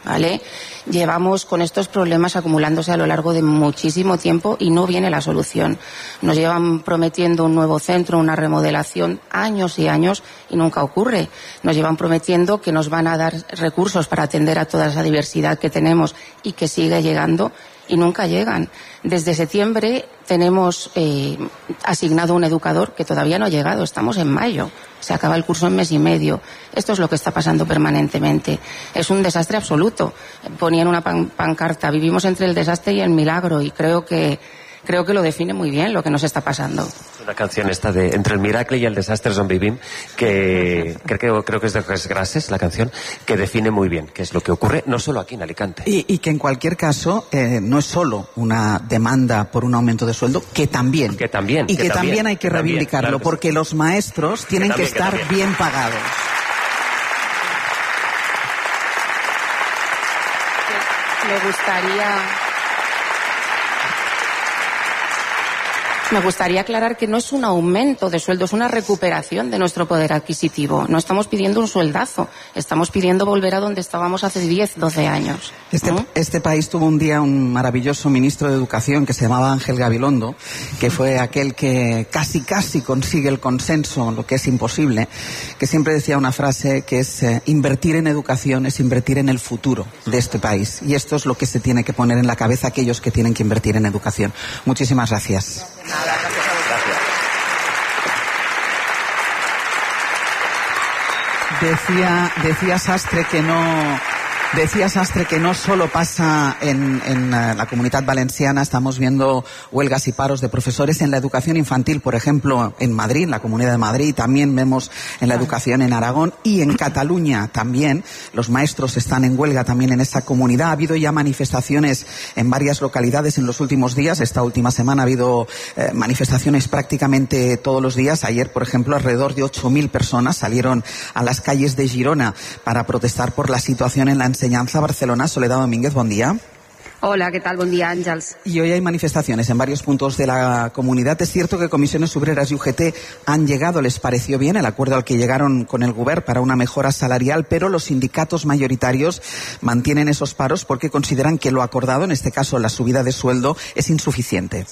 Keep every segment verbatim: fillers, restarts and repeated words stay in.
¿vale? Llevamos con estos problemas acumulándose a lo largo de muchísimo tiempo y no viene la solución. Nos llevan prometiendo un nuevo centro, una remodelación, años y años y nunca ocurre. Nos llevan prometiendo que nos van a dar recursos para atender a toda esa diversidad que tenemos y que sigue llegando y nunca llegan. Desde septiembre tenemos eh, asignado un educador que todavía no ha llegado. Estamos en mayo. Se acaba el curso en mes y medio. Esto es lo que está pasando permanentemente. Es un desastre absoluto. Ponían una pan- pancarta. Vivimos entre el desastre y el milagro. Y creo que creo que lo define muy bien lo que nos está pasando. Una canción esta de Entre el miracle y el desastre on vivim, que creo, creo que es de Res Grases, la canción, que define muy bien qué es lo que ocurre, no solo aquí en Alicante. Y, y que en cualquier caso eh, no es solo una demanda por un aumento de sueldo, que también. Que también. Y que, que también, también hay que, que reivindicarlo, también, claro que porque sí. Los maestros tienen que, también, que estar que bien pagados. Me gustaría... Me gustaría aclarar que no es un aumento de sueldo, es una recuperación de nuestro poder adquisitivo. No estamos pidiendo un sueldazo, estamos pidiendo volver a donde estábamos hace diez, doce años. Este, ¿no? Este país tuvo un día un maravilloso ministro de Educación que se llamaba Ángel Gabilondo, que fue aquel que casi casi consigue el consenso, lo que es imposible, que siempre decía una frase que es eh, invertir en educación es invertir en el futuro de este país. Y esto es lo que se tiene que poner en la cabeza aquellos que tienen que invertir en educación. Muchísimas gracias. Gracias. Decía, decía Sastre que no... Decía Sastre que no solo pasa en, en la Comunidad Valenciana, estamos viendo huelgas y paros de profesores en la educación infantil, por ejemplo, en Madrid, en la Comunidad de Madrid, también vemos en la educación en Aragón y en Cataluña también. Los maestros están en huelga también en esa comunidad. Ha habido ya manifestaciones en varias localidades en los últimos días. Esta última semana ha habido eh, manifestaciones prácticamente todos los días. Ayer, por ejemplo, alrededor de ocho mil personas salieron a las calles de Girona para protestar por la situación en la enseñanza. Barcelona. Soledad Domínguez, buen día. Hola, ¿qué tal? Buen día, Ángels. Y hoy hay manifestaciones en varios puntos de la comunidad. Es cierto que Comisiones Obreras y U G T han llegado, les pareció bien el acuerdo al que llegaron con el Govern para una mejora salarial, pero los sindicatos mayoritarios mantienen esos paros porque consideran que lo acordado, en este caso la subida de sueldo, es insuficiente.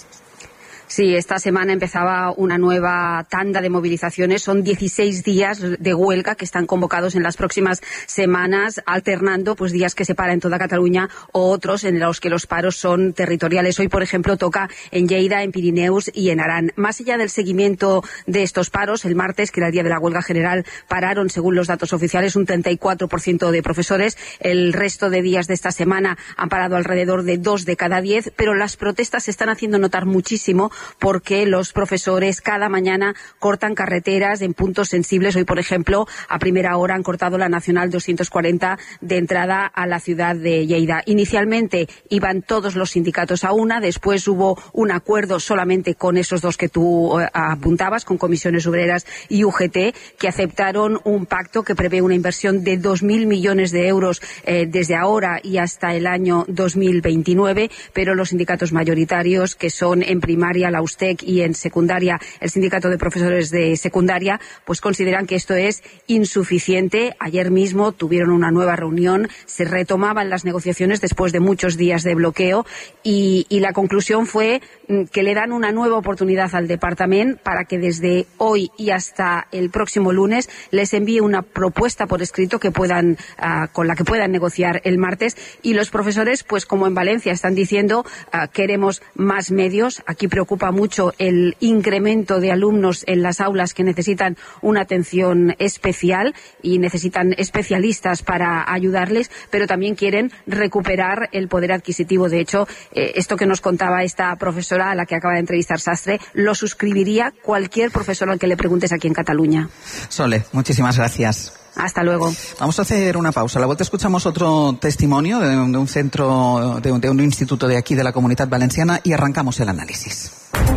Sí, esta semana empezaba una nueva tanda de movilizaciones. Son dieciséis días de huelga que están convocados en las próximas semanas, alternando pues días que se para en toda Cataluña o otros en los que los paros son territoriales. Hoy, por ejemplo, toca en Lleida, en Pirineus y en Arán. Más allá del seguimiento de estos paros, el martes, que era el día de la huelga general, pararon, según los datos oficiales, un treinta y cuatro por ciento de profesores. El resto de días de esta semana han parado alrededor de dos de cada diez, pero las protestas se están haciendo notar muchísimo porque los profesores cada mañana cortan carreteras en puntos sensibles. Hoy, por ejemplo, a primera hora han cortado la Nacional doscientos cuarenta de entrada a la ciudad de Lleida. Inicialmente iban todos los sindicatos a una, después hubo un acuerdo solamente con esos dos que tú eh, apuntabas, con Comisiones Obreras y U G T, que aceptaron un pacto que prevé una inversión de dos mil millones de euros eh, desde ahora y hasta el año dos mil veintinueve, pero los sindicatos mayoritarios, que son en primaria la U S T E C y en secundaria el Sindicato de Profesores de Secundaria, pues consideran que esto es insuficiente. Ayer mismo tuvieron una nueva reunión, se retomaban las negociaciones después de muchos días de bloqueo y, y la conclusión fue que le dan una nueva oportunidad al departamento para que desde hoy y hasta el próximo lunes les envíe una propuesta por escrito que puedan, uh, con la que puedan negociar el martes. Y los profesores, pues como en Valencia, están diciendo uh, queremos más medios. Aquí preocupa mucho el incremento de alumnos en las aulas que necesitan una atención especial y necesitan especialistas para ayudarles, pero también quieren recuperar el poder adquisitivo. De hecho, eh, esto que nos contaba esta profesora a la que acaba de entrevistar Sastre, lo suscribiría cualquier profesor al que le preguntes aquí en Cataluña. Sole, muchísimas gracias. Hasta luego. Vamos a hacer una pausa. A la vuelta escuchamos otro testimonio de un, de un centro, de un, de un instituto de aquí de la Comunidad Valenciana y arrancamos el análisis.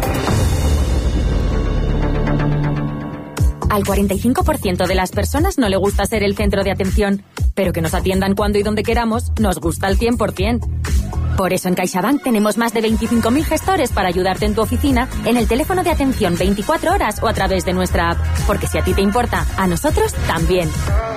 Al cuarenta y cinco por ciento de las personas no le gusta ser el centro de atención, pero que nos atiendan cuando y donde queramos nos gusta al cien por ciento. Por eso en CaixaBank tenemos más de veinticinco mil gestores para ayudarte en tu oficina, en el teléfono de atención veinticuatro horas o a través de nuestra app. Porque si a ti te importa, a nosotros también.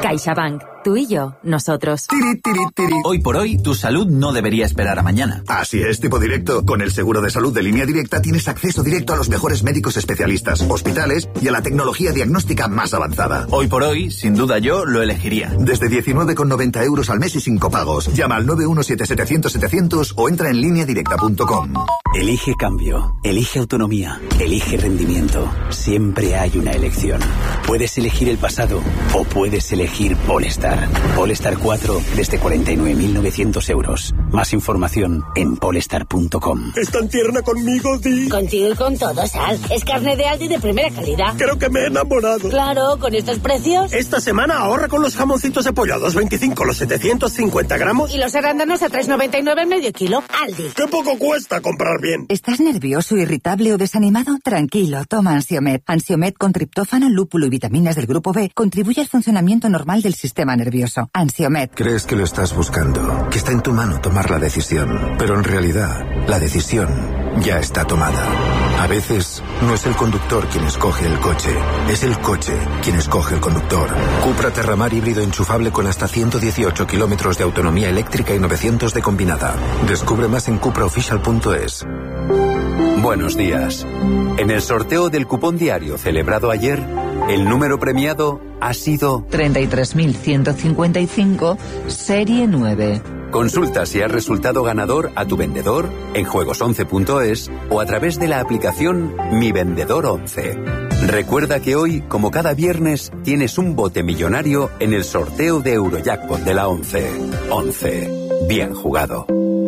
CaixaBank. Tú y yo, nosotros. Tiri, tiri, tiri. Hoy por hoy, tu salud no debería esperar a mañana. Así es, tipo directo. Con el seguro de salud de Línea Directa tienes acceso directo a los mejores médicos especialistas, hospitales y a la tecnología diagnóstica más avanzada. Hoy por hoy, sin duda yo lo elegiría. Desde diecinueve con noventa euros al mes y sin copagos. Llama al nueve uno siete setecientos setecientos o entra en línea directa punto com. Elige cambio, elige autonomía, elige rendimiento. Siempre hay una elección. Puedes elegir el pasado o puedes elegir Polestar. Polestar cuatro desde cuarenta y nueve mil novecientos euros. Más información en polestar punto com. ¿Es tan tierna conmigo, Di? Contigo y con todo, Sal. Es carne de Aldi de primera calidad. Creo que me he enamorado. Claro, con estos precios. Esta semana ahorra con los jamoncitos de pollo a dos veinticinco los setecientos cincuenta gramos. Y los arándanos a tres noventa y nueve el medio kilo. Aldi. ¡Qué poco cuesta comprar bien! ¿Estás nervioso, irritable o desanimado? Tranquilo, toma Ansiomed. Ansiomed con triptófano, lúpulo y vitaminas del grupo B contribuye al funcionamiento normal del sistema nervioso. Ansiomed. Crees que lo estás buscando, que está en tu mano tomar la decisión, pero en realidad la decisión ya está tomada. A veces no es el conductor quien escoge el coche, es el coche quien escoge el conductor. Cupra Terramar híbrido enchufable con hasta ciento dieciocho kilómetros de autonomía eléctrica y novecientos de combinada. Descubre más en cupra oficial punto es. Buenos días. En el sorteo del cupón diario celebrado ayer, el número premiado ha sido treinta y tres mil ciento cincuenta y cinco, serie nueve. Consulta si has resultado ganador a tu vendedor en juegos once punto es o a través de la aplicación Mi Vendedor once. Recuerda que hoy, como cada viernes, tienes un bote millonario en el sorteo de Eurojackpot de la once. once. Bien jugado.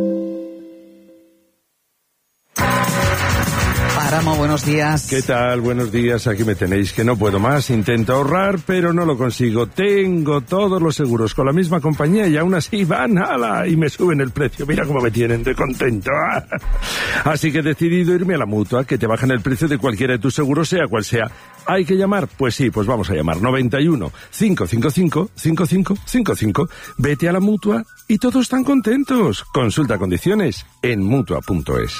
Páramo, buenos días. ¿Qué tal? Buenos días. Aquí me tenéis, que no puedo más. Intento ahorrar, pero no lo consigo. Tengo todos los seguros con la misma compañía y aún así van ala y me suben el precio. Mira cómo me tienen de contento. Así que he decidido irme a la Mutua, que te bajan el precio de cualquiera de tus seguros, sea cual sea. ¿Hay que llamar? Pues sí, pues vamos a llamar. noventa y uno, cinco cinco cinco, cinco cinco cinco cinco. Vete a la Mutua y todos están contentos. Consulta condiciones en mutua punto es.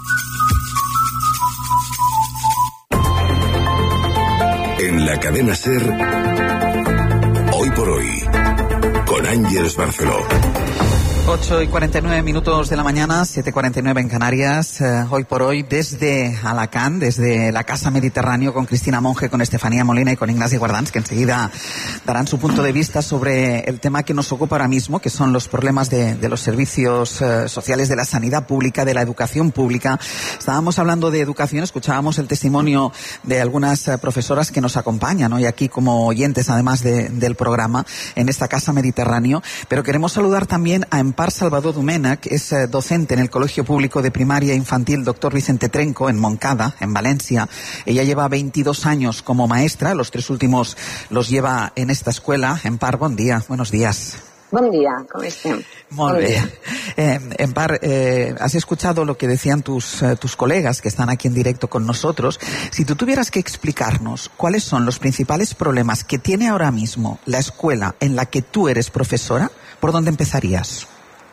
En la cadena SER, Hoy por Hoy, con Ángeles Barceló. ocho y cuarenta y nueve minutos de la mañana, siete y cuarenta y nueve en Canarias. Eh, hoy por hoy, desde Alacant, desde la Casa Mediterráneo, con Cristina Monge, con Estefanía Molina y con Ignasi Guardans, que enseguida darán su punto de vista sobre el tema que nos ocupa ahora mismo, que son los problemas de, de los servicios eh, sociales, de la sanidad pública, de la educación pública. Estábamos hablando de educación, escuchábamos el testimonio de algunas eh, profesoras que nos acompañan hoy aquí como oyentes, además de, del programa, en esta Casa Mediterráneo. Pero queremos saludar también a Empar Salvador Domènech, es eh, docente en el Colegio Público de Primaria Infantil Doctor Vicente Trenco, en Montcada, en Valencia. Ella lleva veintidós años como maestra, los tres últimos los lleva en esta escuela. Empar, buen día, buenos días. Bon dia, com estem? Molt bé. Eh, Empar, eh, has escuchado lo que decían tus, eh, tus colegas que están aquí en directo con nosotros. Si tú tuvieras que explicarnos cuáles son los principales problemas que tiene ahora mismo la escuela en la que tú eres profesora, ¿por dónde empezarías?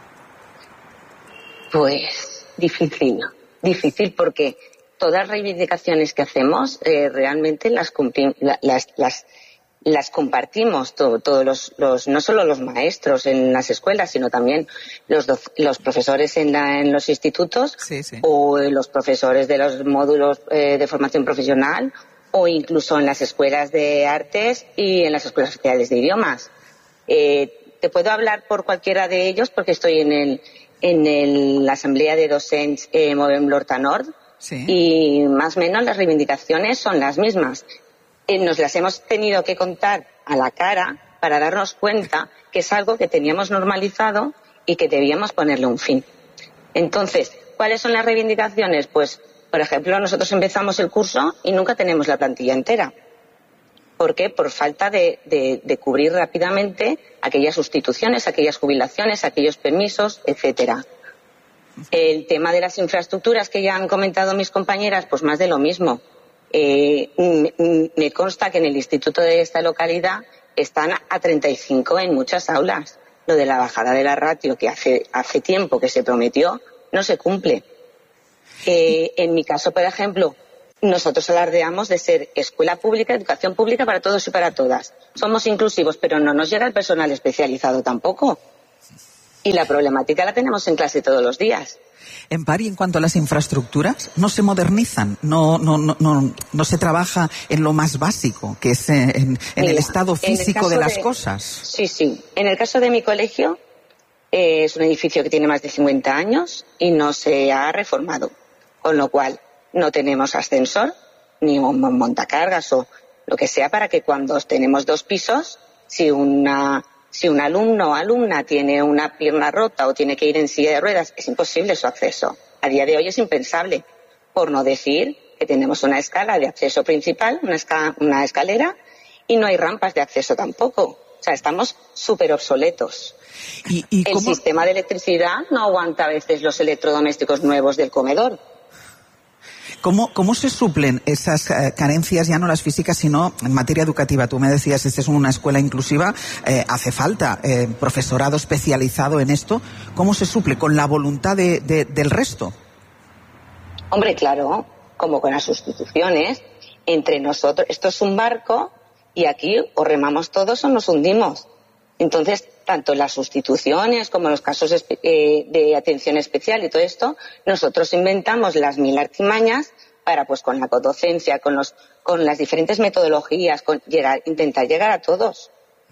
Pues difícil, difícil porque todas las reivindicaciones que hacemos eh, realmente las, cumplim, las, las, las compartimos todo, todos los, los, no solo los maestros en las escuelas, sino también los, do, los profesores en, la, en los institutos, sí, sí. o los profesores de los módulos eh, de formación profesional, o incluso en las escuelas de artes y en las escuelas oficiales de idiomas. Eh, te puedo hablar por cualquiera de ellos porque estoy en el en el, la Asamblea de Docents eh, Movem l'Horta Nord, sí. Y más o menos las reivindicaciones son las mismas. Eh, nos las hemos tenido que contar a la cara para darnos cuenta que es algo que teníamos normalizado y que debíamos ponerle un fin. Entonces, ¿cuáles son las reivindicaciones? Pues, por ejemplo, nosotros empezamos el curso y nunca tenemos la plantilla entera. ¿Por qué? Por falta de, de, de cubrir rápidamente aquellas sustituciones, aquellas jubilaciones, aquellos permisos, etcétera. El tema de las infraestructuras que ya han comentado mis compañeras, pues más de lo mismo. Eh, me, me consta que en el instituto de esta localidad están a treinta y cinco en muchas aulas. Lo de la bajada de la ratio, que hace, hace tiempo que se prometió, no se cumple. Eh, en mi caso, por ejemplo, nosotros alardeamos de ser escuela pública, educación pública para todos y para todas. Somos inclusivos, pero no nos llega el personal especializado tampoco. Y la problemática la tenemos en clase todos los días. En Pari, en cuanto a las infraestructuras, no se modernizan, no no no no, no se trabaja en lo más básico, que es en, en Mira, el estado físico el de las de, cosas. Sí, sí. En el caso de mi colegio, eh, es un edificio que tiene más de cincuenta años y no se ha reformado, con lo cual no tenemos ascensor ni un montacargas o lo que sea para que cuando tenemos dos pisos, si una Si un alumno o alumna tiene una pierna rota o tiene que ir en silla de ruedas, es imposible su acceso. A día de hoy es impensable. Por no decir que tenemos una escala de acceso principal, una, esca- una escalera, y no hay rampas de acceso tampoco. O sea, estamos súper obsoletos. ¿Y, y El cómo... sistema de electricidad no aguanta a veces los electrodomésticos nuevos del comedor. ¿Cómo, ¿Cómo se suplen esas eh, carencias, ya no las físicas, sino en materia educativa? Tú me decías, esta es una escuela inclusiva, eh, hace falta eh, profesorado especializado en esto. ¿Cómo se suple? ¿Con la voluntad de, de, del resto? Hombre, claro, como con las sustituciones, entre nosotros, esto es un barco y aquí o remamos todos o nos hundimos. Entonces, tanto las sustituciones como los casos eh, de atención especial y todo esto, nosotros inventamos las mil artimañas para, pues, con la codocencia, con los, con las diferentes metodologías, con llegar, intentar llegar a todos.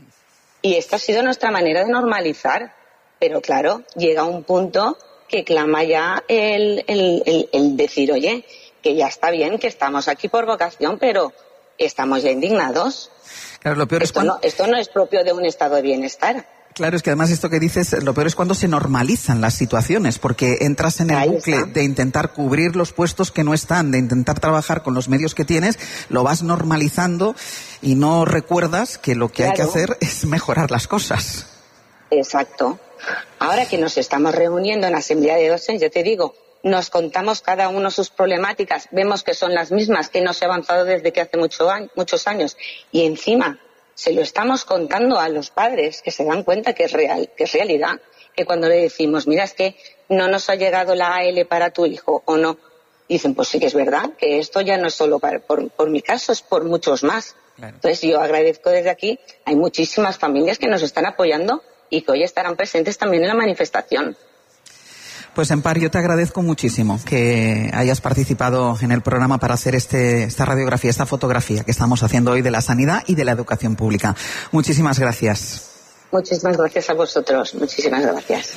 Y esta ha sido nuestra manera de normalizar. Pero claro, llega un punto que clama ya el, el, el, el decir, oye, que ya está bien, que estamos aquí por vocación, pero estamos ya indignados. Claro, lo peor es esto, cuando... no, esto no es propio de un estado de bienestar. Claro, es que además esto que dices, lo peor es cuando se normalizan las situaciones, porque entras en el Ahí bucle está. de intentar cubrir los puestos que no están, de intentar trabajar con los medios que tienes, lo vas normalizando y no recuerdas que lo que Claro. hay que hacer es mejorar las cosas. Exacto. Ahora que nos estamos reuniendo en la asamblea de docentes, ya te digo, nos contamos cada uno sus problemáticas, vemos que son las mismas, que no se ha avanzado desde que hace mucho año, muchos años, y encima se lo estamos contando a los padres, que se dan cuenta que es real, que es realidad, que cuando le decimos, mira, es que no nos ha llegado la A L para tu hijo, o no, dicen, pues sí que es verdad, que esto ya no es solo para, por, por mi caso, es por muchos más. Claro. Entonces yo agradezco desde aquí, hay muchísimas familias que nos están apoyando y que hoy estarán presentes también en la manifestación. Pues Empar, yo te agradezco muchísimo que hayas participado en el programa para hacer este, esta radiografía, esta fotografía que estamos haciendo hoy de la sanidad y de la educación pública. Muchísimas gracias. Muchísimas gracias a vosotros. Muchísimas gracias.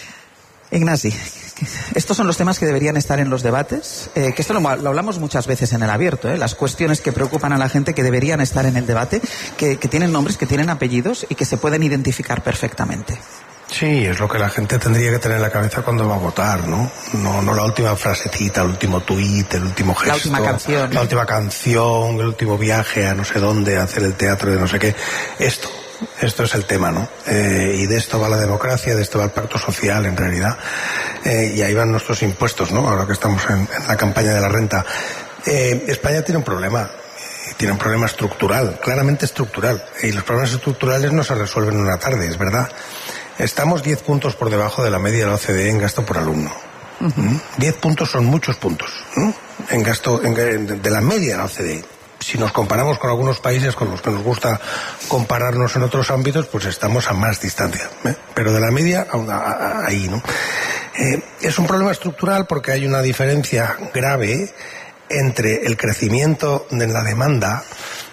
Ignasi, estos son los temas que deberían estar en los debates, eh, que esto lo, lo hablamos muchas veces en el abierto, eh, las cuestiones que preocupan a la gente que deberían estar en el debate, que, que tienen nombres, que tienen apellidos y que se pueden identificar perfectamente. Sí, es lo que la gente tendría que tener en la cabeza cuando va a votar, ¿no? No, no la última frasecita, el último tuit, el último gesto. La última canción. La última canción, el último viaje a no sé dónde, a hacer el teatro de no sé qué. Esto, esto es el tema, ¿no? Eh, y de esto va la democracia, de esto va el pacto social, en realidad. Eh, y ahí van nuestros impuestos, ¿no? Ahora que estamos en, en la campaña de la renta. Eh, España tiene un problema. Tiene un problema estructural, claramente estructural. Y los problemas estructurales no se resuelven en una tarde, es verdad. Estamos diez puntos por debajo de la media de la O C D E en gasto por alumno. Uh-huh. diez puntos son muchos puntos, ¿no? En gasto en, de la media de la O C D E. Si nos comparamos con algunos países con los que nos gusta compararnos en otros ámbitos, pues estamos a más distancia, ¿eh? Pero de la media a, a, a, ahí, ¿no? Eh, es un problema estructural porque hay una diferencia grave entre el crecimiento de la demanda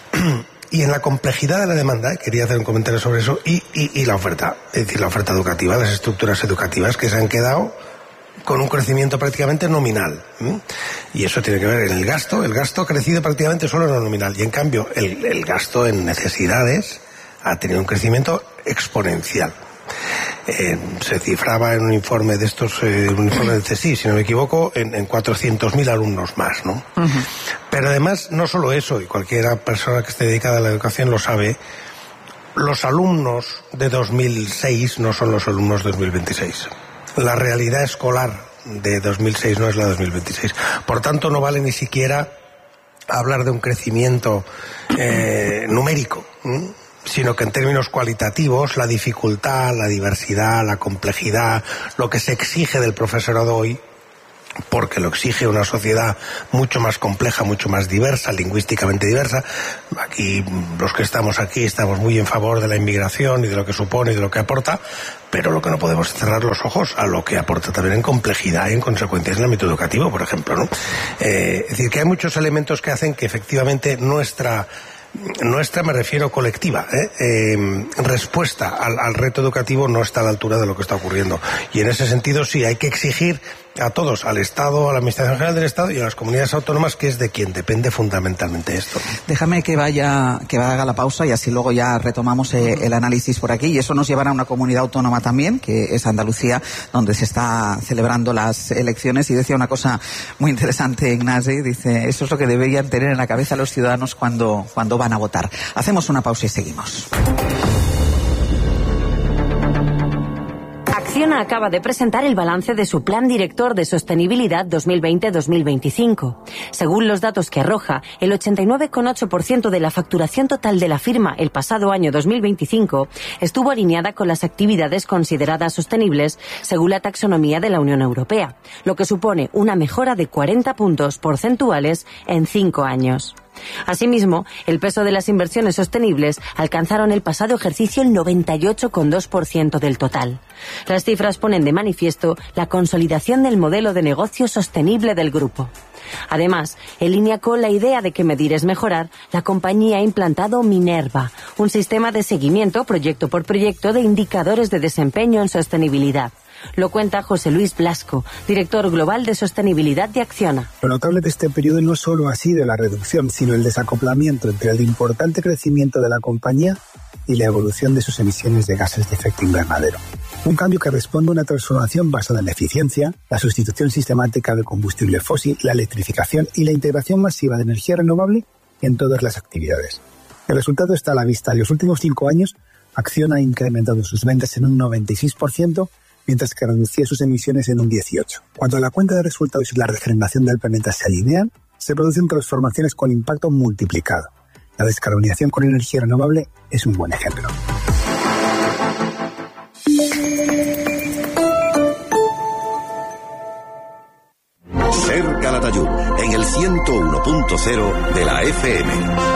y en la complejidad de la demanda, quería hacer un comentario sobre eso, y, y, y la oferta, es decir, la oferta educativa, las estructuras educativas que se han quedado con un crecimiento prácticamente nominal. ¿eh? Y eso tiene que ver en el gasto, el gasto ha crecido prácticamente solo en lo nominal, y en cambio el, el gasto en necesidades ha tenido un crecimiento exponencial. Eh, se cifraba en un informe de estos, eh, un informe del C S I, si no me equivoco, en, en cuatrocientos mil alumnos más, ¿no? Uh-huh. Pero además, no solo eso, y cualquiera persona que esté dedicada a la educación lo sabe, los alumnos de dos mil seis no son los alumnos de dos mil veintiséis. La realidad escolar de dos mil seis no es la de dos mil veintiséis. Por tanto, no vale ni siquiera hablar de un crecimiento eh, numérico, ¿eh? Sino que en términos cualitativos, la dificultad, la diversidad, la complejidad, lo que se exige del profesorado hoy porque lo exige una sociedad mucho más compleja, mucho más diversa, lingüísticamente diversa. Aquí, los que estamos aquí, estamos muy en favor de la inmigración y de lo que supone y de lo que aporta, pero lo que no podemos es cerrar los ojos a lo que aporta también en complejidad y en consecuencias en el ámbito educativo, por ejemplo, ¿no? Eh, es decir, que hay muchos elementos que hacen que efectivamente nuestra Nuestra, me refiero colectiva, ¿eh? Eh, respuesta al, al reto educativo no está a la altura de lo que está ocurriendo. Y en ese sentido sí, hay que exigir a todos, al Estado, a la Administración General del Estado y a las comunidades autónomas, que es de quien depende fundamentalmente esto. Déjame que vaya, que haga la pausa y así luego ya retomamos eh, el análisis por aquí, y eso nos llevará a una comunidad autónoma también, que es Andalucía, donde se está celebrando las elecciones. Y decía una cosa muy interesante Ignasi, dice, eso es lo que deberían tener en la cabeza los ciudadanos cuando, cuando van a votar. Hacemos una pausa y seguimos. Acciona acaba de presentar el balance de su Plan Director de Sostenibilidad dos mil veinte a dos mil veinticinco. Según los datos que arroja, el ochenta y nueve coma ocho por ciento de la facturación total de la firma el pasado año dos mil veinticinco estuvo alineada con las actividades consideradas sostenibles según la taxonomía de la Unión Europea, lo que supone una mejora de cuarenta puntos porcentuales en cinco años. Asimismo, el peso de las inversiones sostenibles alcanzaron el pasado ejercicio el noventa y ocho coma dos por ciento del total. Las cifras ponen de manifiesto la consolidación del modelo de negocio sostenible del grupo. Además, en línea con la idea de que medir es mejorar, la compañía ha implantado Minerva, un sistema de seguimiento proyecto por proyecto de indicadores de desempeño en sostenibilidad. Lo cuenta José Luis Blasco, director global de sostenibilidad de Acciona. Lo notable de este periodo no solo ha sido la reducción, sino el desacoplamiento entre el importante crecimiento de la compañía y la evolución de sus emisiones de gases de efecto invernadero. Un cambio que responde a una transformación basada en la eficiencia, la sustitución sistemática del combustible fósil, la electrificación y la integración masiva de energía renovable en todas las actividades. El resultado está a la vista. En los últimos cinco años, Acciona ha incrementado sus ventas en un noventa y seis por ciento, mientras que reducía sus emisiones en un dieciocho por ciento. Cuando la cuenta de resultados y la regeneración del planeta se alinean, se producen transformaciones con impacto multiplicado. La descarbonización con energía renovable es un buen ejemplo. Ser Calatayud, en el ciento uno punto cero de la F M.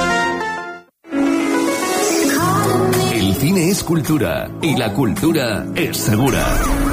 El cine es cultura y la cultura es segura.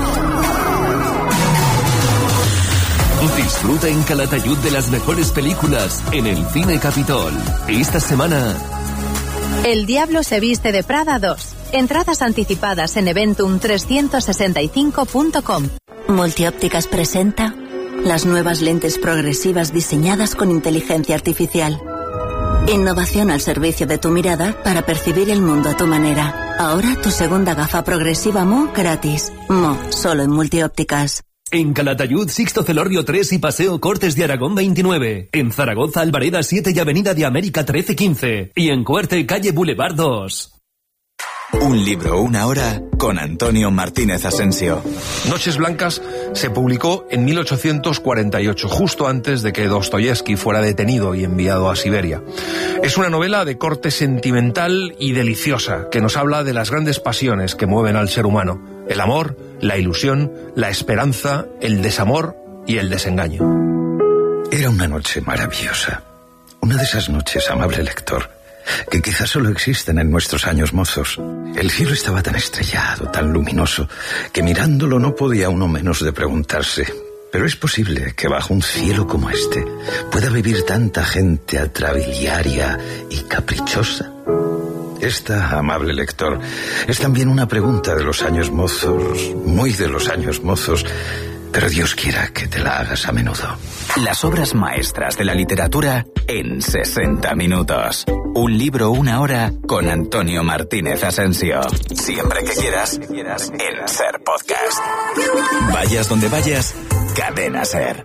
Disfruta en Calatayud de las mejores películas en el Cine Capitol. Esta semana... El Diablo se viste de Prada dos. Entradas anticipadas en eventum trescientos sesenta y cinco punto com. Multiópticas presenta las nuevas lentes progresivas diseñadas con inteligencia artificial. Innovación al servicio de tu mirada para percibir el mundo a tu manera. Ahora tu segunda gafa progresiva M O gratis. M O, solo en Multiópticas. En Calatayud, Sixto Celorrio tres y Paseo Cortes de Aragón veintinueve. En Zaragoza, Albareda siete y Avenida de América trece quince. Y en Cuerte, calle Boulevard dos. Un libro, una hora, con Antonio Martínez Asensio. Noches Blancas se publicó en mil ochocientos cuarenta y ocho, justo antes de que Dostoyevsky fuera detenido y enviado a Siberia. Es una novela de corte sentimental y deliciosa, que nos habla de las grandes pasiones que mueven al ser humano: el amor, la ilusión, la esperanza, el desamor y el desengaño. Era una noche maravillosa. Una de esas noches, amable lector, que quizás solo existen en nuestros años mozos. El cielo estaba tan estrellado, tan luminoso, que mirándolo no podía uno menos de preguntarse: ¿pero es posible que bajo un cielo como este pueda vivir tanta gente atrabiliaria y caprichosa? Esta, amable lector, es también una pregunta de los años mozos, muy de los años mozos, pero Dios quiera que te la hagas a menudo. Las obras maestras de la literatura en sesenta minutos. Un libro, una hora, con Antonio Martínez Asensio. Siempre que quieras, en Ser Podcast. Vayas donde vayas, Cadena Ser.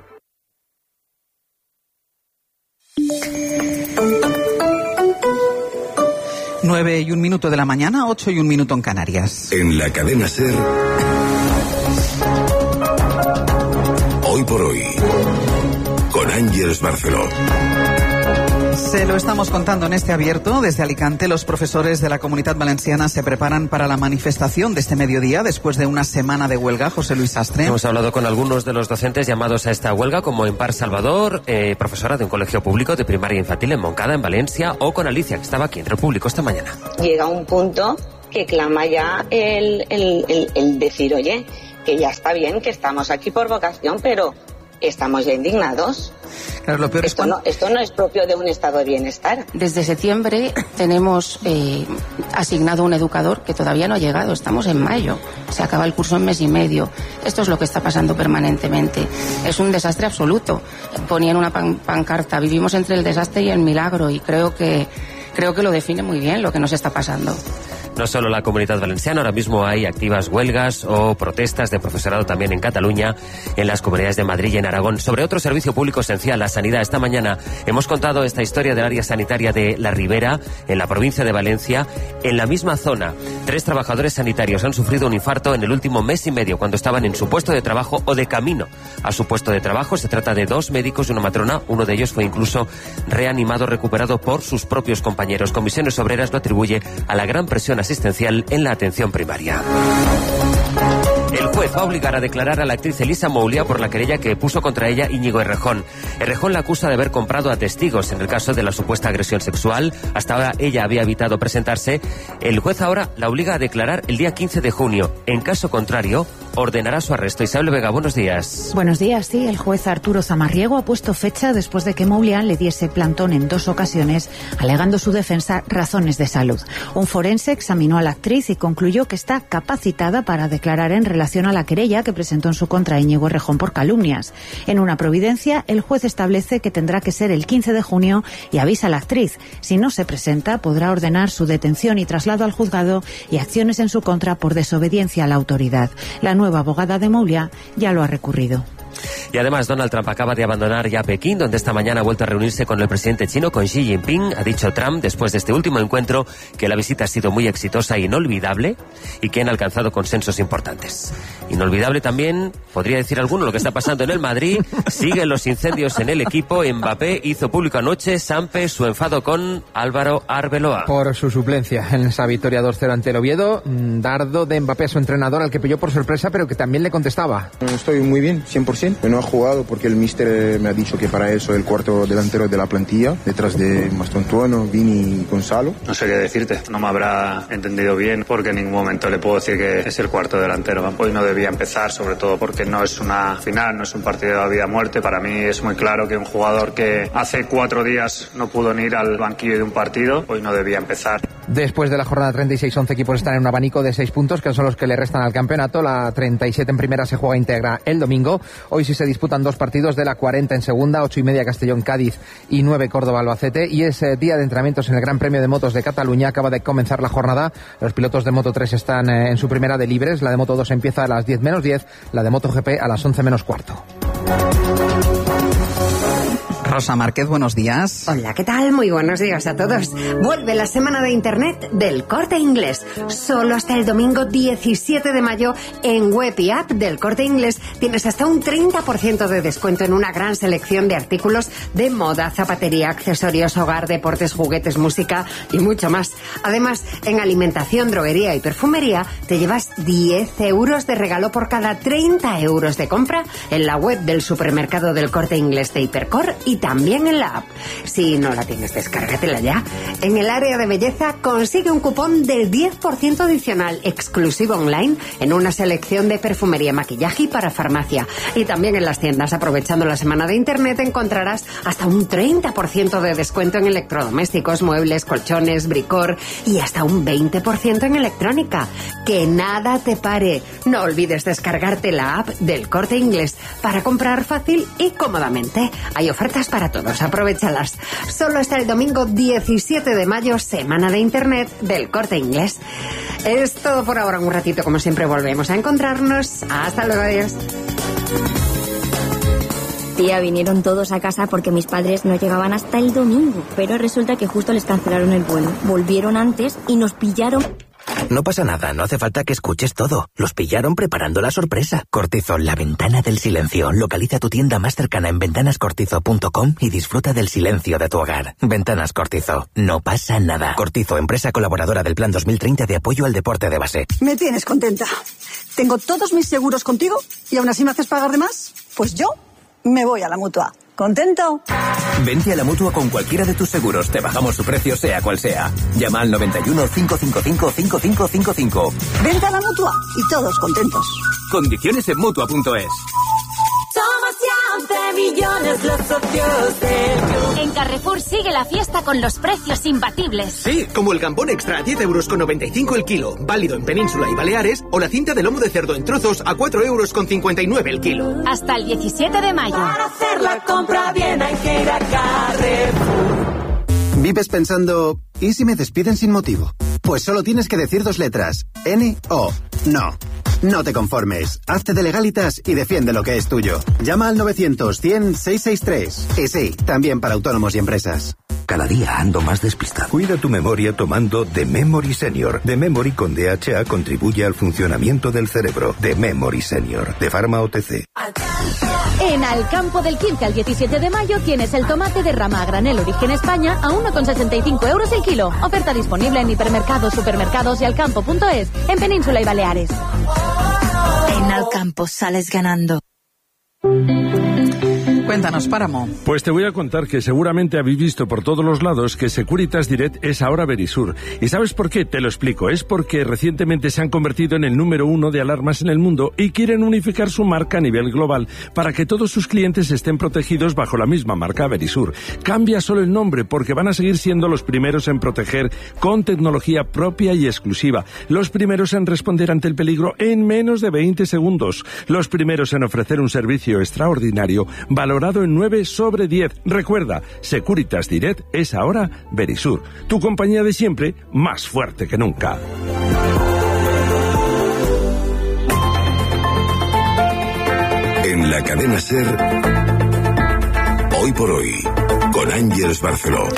Nueve y un minuto de la mañana, ocho y un minuto en Canarias. En la Cadena Ser... Hoy por hoy, con Ángeles Barceló. Se lo estamos contando en este abierto. Desde Alicante, los profesores de la Comunidad Valenciana se preparan para la manifestación de este mediodía después de una semana de huelga. José Luis Astre. Hemos hablado con algunos de los docentes llamados a esta huelga, como Empar Salvador, eh, profesora de un colegio público de primaria infantil en Moncada, en Valencia, o con Alicia, que estaba aquí en el público esta mañana. Llega un punto que clama ya el, el, el, el decir, oye, que ya está bien, que estamos aquí por vocación, pero estamos ya indignados. Claro, lo peor esto, es no, esto no es propio de un estado de bienestar. Desde septiembre tenemos eh, asignado un educador que todavía no ha llegado. Estamos en mayo. Se acaba el curso en mes y medio. Esto es lo que está pasando permanentemente. Es un desastre absoluto. Ponían una pan, pancarta. Vivimos entre el desastre y el milagro. Y creo que, creo que lo define muy bien lo que nos está pasando. No solo la Comunidad Valenciana, ahora mismo hay activas huelgas o protestas de profesorado también en Cataluña, en las comunidades de Madrid y en Aragón. Sobre otro servicio público esencial, la sanidad. Esta mañana hemos contado esta historia del área sanitaria de La Ribera, en la provincia de Valencia. En la misma zona, tres trabajadores sanitarios han sufrido un infarto en el último mes y medio cuando estaban en su puesto de trabajo o de camino a su puesto de trabajo. Se trata de dos médicos y una matrona. Uno de ellos fue incluso reanimado, recuperado por sus propios compañeros. Comisiones Obreras lo atribuye a la gran presión asistencial en la atención primaria. El juez va a obligar a declarar a la actriz Elisa Moulia por la querella que puso contra ella Íñigo Errejón. Errejón la acusa de haber comprado a testigos en el caso de la supuesta agresión sexual. Hasta ahora ella había evitado presentarse. El juez ahora la obliga a declarar el día quince de junio. En caso contrario, ordenará su arresto. Isabel Vega, buenos días. Buenos días, sí. El juez Arturo Zamarriego ha puesto fecha después de que Moulia le diese plantón en dos ocasiones, alegando su defensa razones de salud. Un forense examinó a la actriz y concluyó que está capacitada para declarar en relación a la querella que presentó en su contra Íñigo Errejón por calumnias. En una providencia, el juez establece que tendrá que ser el quince de junio y avisa a la actriz. Si no se presenta, podrá ordenar su detención y traslado al juzgado y acciones en su contra por desobediencia a la autoridad. La nueva abogada de Moulia ya lo ha recurrido. Y además, Donald Trump acaba de abandonar ya Pekín, donde esta mañana ha vuelto a reunirse con el presidente chino, con Xi Jinping. Ha dicho Trump, después de este último encuentro, que la visita ha sido muy exitosa e inolvidable y que han alcanzado consensos importantes. Inolvidable también, podría decir alguno, lo que está pasando en el Madrid. Siguen los incendios en el equipo. Mbappé hizo público anoche, Sampe, su enfado con Álvaro Arbeloa. Por su suplencia en esa victoria dos cero ante el Oviedo. Dardo de Mbappé a su entrenador, al que pilló por sorpresa, pero que también le contestaba. Estoy muy bien, cien por ciento. No ha jugado porque el míster me ha dicho que para eso el cuarto delantero de la plantilla, detrás de Mastontuano, Vini y Gonzalo. No sé qué decirte, no me habrá entendido bien porque en ningún momento le puedo decir que es el cuarto delantero. Hoy no debía empezar, sobre todo porque no es una final, no es un partido de vida-muerte. Para mí es muy claro que un jugador que hace cuatro días no pudo ni ir al banquillo de un partido, hoy no debía empezar. Después de la jornada treinta y seis, once equipos están en un abanico de seis puntos, que son los que le restan al campeonato. La treinta y siete en primera se juega íntegra el domingo. Hoy sí se disputan dos partidos de la cuarenta en segunda, ocho y media Castellón Cádiz y nueve Córdoba Albacete. Y es eh, día de entrenamientos en el Gran Premio de Motos de Cataluña. Acaba de comenzar la jornada. Los pilotos de Moto tres están eh, en su primera de libres. La de Moto dos empieza a las diez menos diez, la de MotoGP a las once menos cuarto. Rosa Márquez, buenos días. Hola, ¿qué tal? Muy buenos días a todos. Vuelve la semana de Internet del Corte Inglés. Solo hasta el domingo diecisiete de mayo en web y app del Corte Inglés tienes hasta un treinta por ciento de descuento en una gran selección de artículos de moda, zapatería, accesorios, hogar, deportes, juguetes, música y mucho más. Además, en alimentación, droguería y perfumería te llevas diez euros de regalo por cada treinta euros de compra en la web del supermercado del Corte Inglés de Hipercor y también en la app. Si no la tienes, descárgatela ya. En el área de belleza consigue un cupón del diez por ciento adicional exclusivo online en una selección de perfumería, maquillaje y para farmacia. Y también en las tiendas, aprovechando la semana de Internet, encontrarás hasta un treinta por ciento de descuento en electrodomésticos, muebles, colchones, bricor y hasta un veinte por ciento en electrónica. Que nada te pare. No olvides descargarte la app del Corte Inglés para comprar fácil y cómodamente. Hay ofertas para todos, aprovéchalas. Solo hasta el domingo diecisiete de mayo, semana de Internet del Corte Inglés. Es todo por ahora. Un ratito, como siempre, volvemos a encontrarnos. Hasta luego, adiós. Tía, vinieron todos a casa porque mis padres no llegaban hasta el domingo, pero resulta que justo les cancelaron el vuelo. Volvieron antes y nos pillaron. No pasa nada, no hace falta que escuches todo. Los pillaron preparando la sorpresa. Cortizo, la ventana del silencio. Localiza tu tienda más cercana en ventanas cortizo punto com y disfruta del silencio de tu hogar. Ventanas Cortizo, no pasa nada. Cortizo, empresa colaboradora del Plan dos mil treinta de apoyo al deporte de base. Me tienes contenta. Tengo todos mis seguros contigo y aún así me haces pagar de más. Pues yo me voy a la Mutua. ¿Contento? Vente a la Mutua con cualquiera de tus seguros. Te bajamos su precio sea cual sea. Llama al noventa y uno, cinco cinco cinco, cinco cinco cinco cinco. Vente a la Mutua y todos contentos. Condiciones en Mutua punto es. Somos ya once millones los socios del club. En Carrefour sigue la fiesta con los precios imbatibles. Sí, como el gambón extra a diez euros con noventa y cinco el kilo, válido en Península y Baleares, o la cinta de lomo de cerdo en trozos a cuatro euros con cincuenta y nueve el kilo. Hasta el diecisiete de mayo. Para hacer la compra bien hay que ir a Carrefour. ¿Vives pensando, ¿y si me despiden sin motivo? Pues solo tienes que decir dos letras, N O. No. No te conformes. Hazte de Legalitas y defiende lo que es tuyo. Llama al novecientos, cien, seiscientos sesenta y tres. Y sí, también para autónomos y empresas. Cada día ando más despistado. Cuida tu memoria tomando The Memory Senior. The Memory con D H A contribuye al funcionamiento del cerebro. The Memory Senior, de Pharma O T C. En Alcampo del quince al diecisiete de mayo tienes el tomate de rama a granel Origen España a uno con sesenta y cinco euros el kilo. Oferta disponible en hipermercados, supermercados y alcampo punto es en Península y Baleares. En Alcampo sales ganando. Cuéntanos, Páramo. Pues te voy a contar que seguramente habéis visto por todos los lados que Securitas Direct es ahora Verisur. ¿Y sabes por qué? Te lo explico. Es porque recientemente se han convertido en el número uno de alarmas en el mundo y quieren unificar su marca a nivel global para que todos sus clientes estén protegidos bajo la misma marca Verisur. Cambia solo el nombre porque van a seguir siendo los primeros en proteger con tecnología propia y exclusiva. Los primeros en responder ante el peligro en menos de veinte segundos. Los primeros en ofrecer un servicio extraordinario valorado en nueve sobre diez. Recuerda, Securitas Direct es ahora Verisur, tu compañía de siempre, más fuerte que nunca. En la cadena SER, hoy por hoy, con Ángeles Barceló.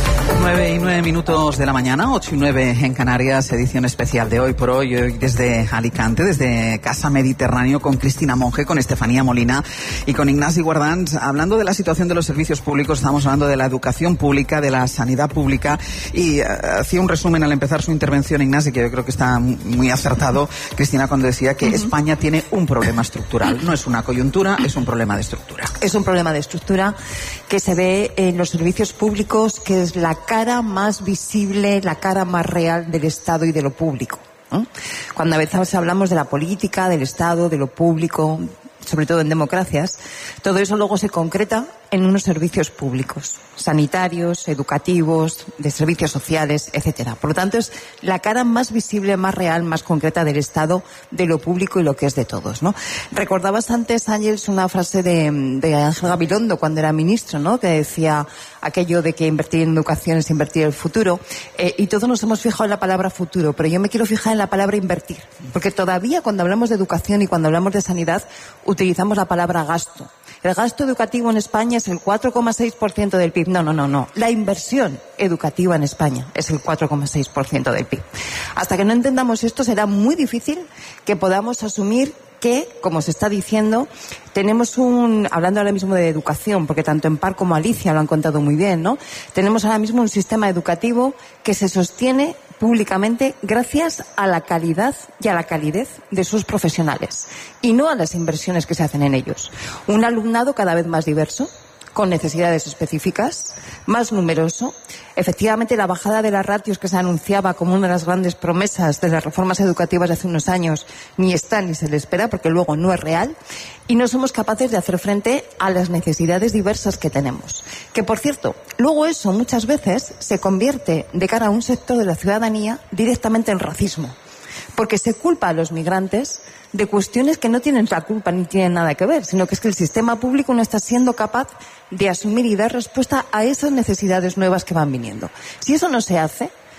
Nueve y nueve minutos de la mañana, ocho y nueve en Canarias, edición especial de Hoy por Hoy, hoy desde Alicante, desde Casa Mediterráneo, con Cristina Monge, con Estefanía Molina y con Ignasi Guardans, hablando de la situación de los servicios públicos. Estamos hablando de la educación pública, de la sanidad pública, y uh, hacía un resumen al empezar su intervención, Ignasi, que yo creo que está muy acertado, Cristina, cuando decía que uh-huh. España tiene un problema estructural. No es una coyuntura, es un problema de estructura. Es un problema de estructura que se ve en los servicios públicos, que es la cara más visible, la cara más real del Estado y de lo público, ¿no? Cuando a veces hablamos de la política, del Estado, de lo público, sobre todo en democracias, todo eso luego se concreta en unos servicios públicos, sanitarios, educativos, de servicios sociales, etcétera. Por lo tanto, es la cara más visible, más real, más concreta del Estado, de lo público y lo que es de todos, ¿no? Recordabas antes, Ángeles, una frase de, de Ángel Gabilondo cuando era ministro, ¿no? Que decía aquello de que invertir en educación es invertir en el futuro. Eh, y todos nos hemos fijado en la palabra futuro, pero yo me quiero fijar en la palabra invertir. Porque todavía cuando hablamos de educación y cuando hablamos de sanidad, utilizamos la palabra gasto. El gasto educativo en España es el cuatro coma seis por ciento del P I B. No, no, no, no. La inversión educativa en España es el cuatro coma seis por ciento del P I B. Hasta que no entendamos esto, será muy difícil que podamos asumir que, como se está diciendo, tenemos un, hablando ahora mismo de educación, porque tanto Empar como Alicia lo han contado muy bien, ¿no? Tenemos ahora mismo un sistema educativo que se sostiene públicamente gracias a la calidad y a la calidez de sus profesionales y no a las inversiones que se hacen en ellos. Un alumnado cada vez más diverso, con necesidades específicas, más numeroso. Efectivamente, la bajada de las ratios que se anunciaba como una de las grandes promesas de las reformas educativas de hace unos años ni está ni se le espera, porque luego no es real, y no somos capaces de hacer frente a las necesidades diversas que tenemos. Que, por cierto, luego eso muchas veces se convierte de cara a un sector de la ciudadanía directamente en racismo, porque se culpa a los migrantes de cuestiones que no tienen la culpa ni tienen nada que ver, sino que es que el sistema público no está siendo capaz de asumir y dar respuesta a esas necesidades nuevas que van viniendo. Si eso no se hace,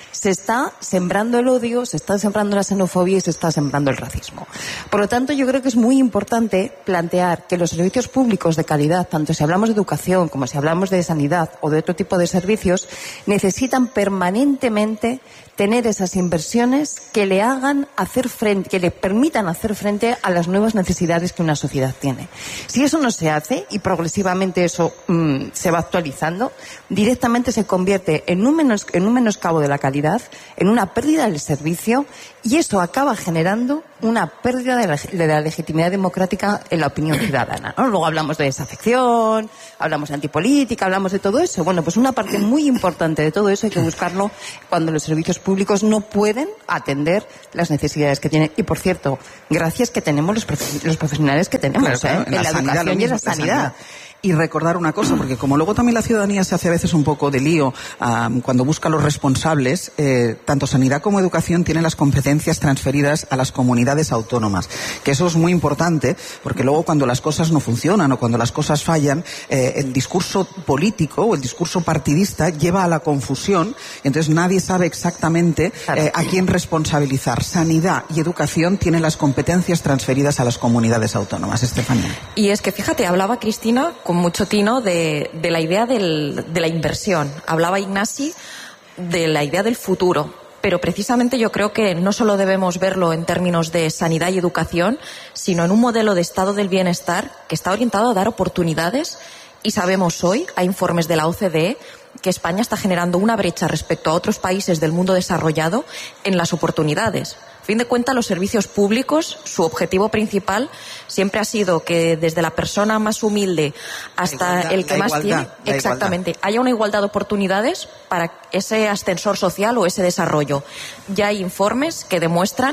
se está sembrando el odio, se está sembrando la xenofobia y se está sembrando el racismo. Por lo tanto, yo creo que es muy importante plantear que los servicios públicos de calidad, tanto si hablamos de educación como si hablamos de sanidad o de otro tipo de servicios, necesitan permanentemente tener esas inversiones que le hagan hacer frente, que le permitan hacer frente a las nuevas necesidades que una sociedad tiene. Si eso no se hace y progresivamente eso mmm, se va actualizando, directamente se convierte en un, menos, en un menoscabo de la calidad, en una pérdida del servicio, y eso acaba generando una pérdida de la, de la legitimidad democrática en la opinión ciudadana, ¿no? Luego hablamos de desafección, hablamos de antipolítica, hablamos de todo eso. Bueno, pues una parte muy importante de todo eso hay que buscarlo cuando los servicios públicos no pueden atender las necesidades que tienen. Y, por cierto, gracias que tenemos los, profe los profesionales que tenemos, claro, claro, ¿eh? en, en la, la educación y en la sanidad. sanidad. Y recordar una cosa, porque como luego también la ciudadanía se hace a veces un poco de lío um, cuando busca a los responsables, eh, tanto sanidad como educación tienen las competencias transferidas a las comunidades autónomas, que eso es muy importante, porque luego cuando las cosas no funcionan o cuando las cosas fallan, eh, el discurso político o el discurso partidista lleva a la confusión, entonces nadie sabe exactamente eh, a quién responsabilizar. Sanidad y educación tienen las competencias transferidas a las comunidades autónomas. Estefanía. Y es que, fíjate, hablaba Cristina con mucho tino de, de la idea del, de la inversión. Hablaba Ignasi de la idea del futuro. Pero precisamente yo creo que no solo debemos verlo en términos de sanidad y educación, sino en un modelo de estado del bienestar que está orientado a dar oportunidades. Y sabemos hoy, hay informes de la O C D E, que España está generando una brecha respecto a otros países del mundo desarrollado en las oportunidades. A fin de cuentas, los servicios públicos, su objetivo principal siempre ha sido que desde la persona más humilde hasta igualdad, el que más igualdad, tiene, exactamente, igualdad. haya una igualdad de oportunidades para ese ascensor social o ese desarrollo. Ya hay informes que demuestran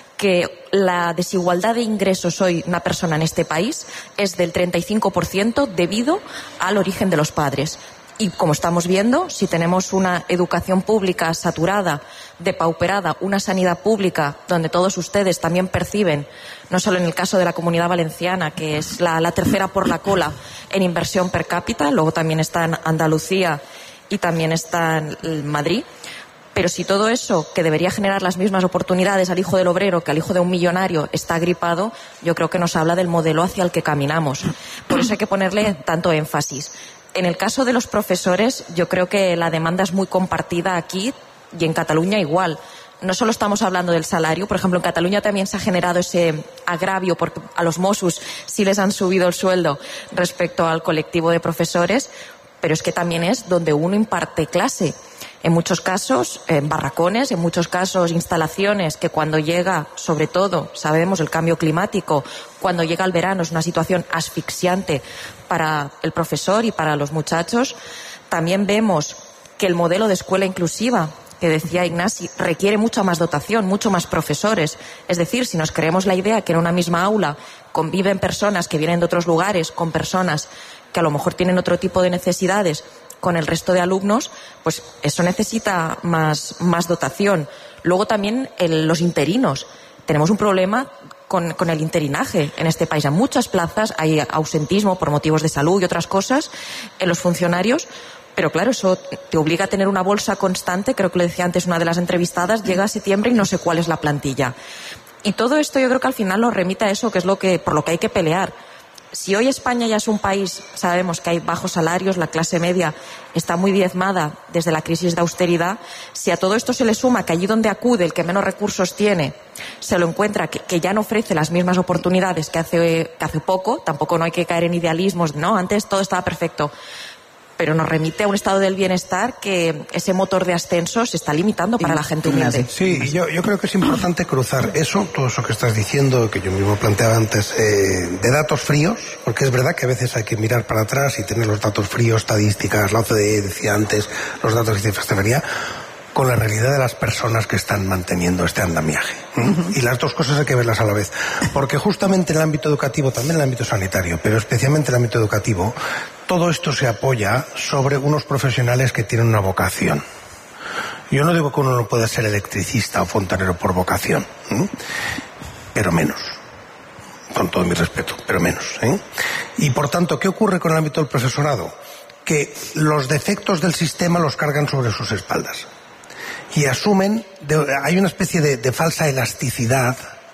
que la desigualdad de ingresos hoy una persona en este país es del treinta y cinco por ciento debido al origen de los padres. Y como estamos viendo, si tenemos una educación pública saturada, depauperada, una sanidad pública donde todos ustedes también perciben, no solo en el caso de la Comunidad Valenciana, que es la, la tercera por la cola en inversión per cápita, luego también está en Andalucía y también está en Madrid. Pero si todo eso, que debería generar las mismas oportunidades al hijo del obrero que al hijo de un millonario, está agripado, yo creo que nos habla del modelo hacia el que caminamos. Por eso hay que ponerle tanto énfasis. En el caso de los profesores, yo creo que la demanda es muy compartida aquí y en Cataluña igual. No solo estamos hablando del salario, por ejemplo, en Cataluña también se ha generado ese agravio porque a los Mossos sí les han subido el sueldo respecto al colectivo de profesores, pero es que también es donde uno imparte clase. En muchos casos, en barracones, en muchos casos, instalaciones que cuando llega, sobre todo, sabemos, el cambio climático, cuando llega el verano es una situación asfixiante para el profesor y para los muchachos. También vemos que el modelo de escuela inclusiva, que decía Ignasi, requiere mucha más dotación, mucho más profesores. Es decir, si nos creemos la idea que en una misma aula conviven personas que vienen de otros lugares con personas que a lo mejor tienen otro tipo de necesidades con el resto de alumnos, pues eso necesita más, más dotación. Luego también el, los interinos. Tenemos un problema con, con el interinaje en este país. En muchas plazas hay ausentismo por motivos de salud y otras cosas en los funcionarios, pero claro, eso te obliga a tener una bolsa constante. Creo que lo decía antes una de las entrevistadas, llega a septiembre y no sé cuál es la plantilla. Y todo esto yo creo que al final nos remite a eso, que es lo que, por lo que hay que pelear. Si hoy España ya es un país, sabemos que hay bajos salarios, la clase media está muy diezmada desde la crisis de austeridad, si a todo esto se le suma que allí donde acude el que menos recursos tiene, se lo encuentra que, que ya no ofrece las mismas oportunidades que hace, que hace poco, tampoco no hay que caer en idealismos, no, antes todo estaba perfecto, pero nos remite a un estado del bienestar que ese motor de ascenso se está limitando para la gente humilde. Sí, yo, yo creo que es importante cruzar eso, todo eso que estás diciendo, que yo mismo planteaba antes, eh, de datos fríos, porque es verdad que a veces hay que mirar para atrás y tener los datos fríos, estadísticas, la O C D E decía antes, los datos de cifras de feria, con la realidad de las personas que están manteniendo este andamiaje. ¿eh? Uh-huh. Y las dos cosas hay que verlas a la vez. Porque justamente en el ámbito educativo, también en el ámbito sanitario, pero especialmente en el ámbito educativo, todo esto se apoya sobre unos profesionales que tienen una vocación. Yo no digo que uno no pueda ser electricista o fontanero por vocación, ¿eh? pero menos. Con todo mi respeto, pero menos. ¿eh? Y por tanto, ¿qué ocurre con el ámbito del profesorado? Que los defectos del sistema los cargan sobre sus espaldas. y asumen, de, hay una especie de, de falsa elasticidad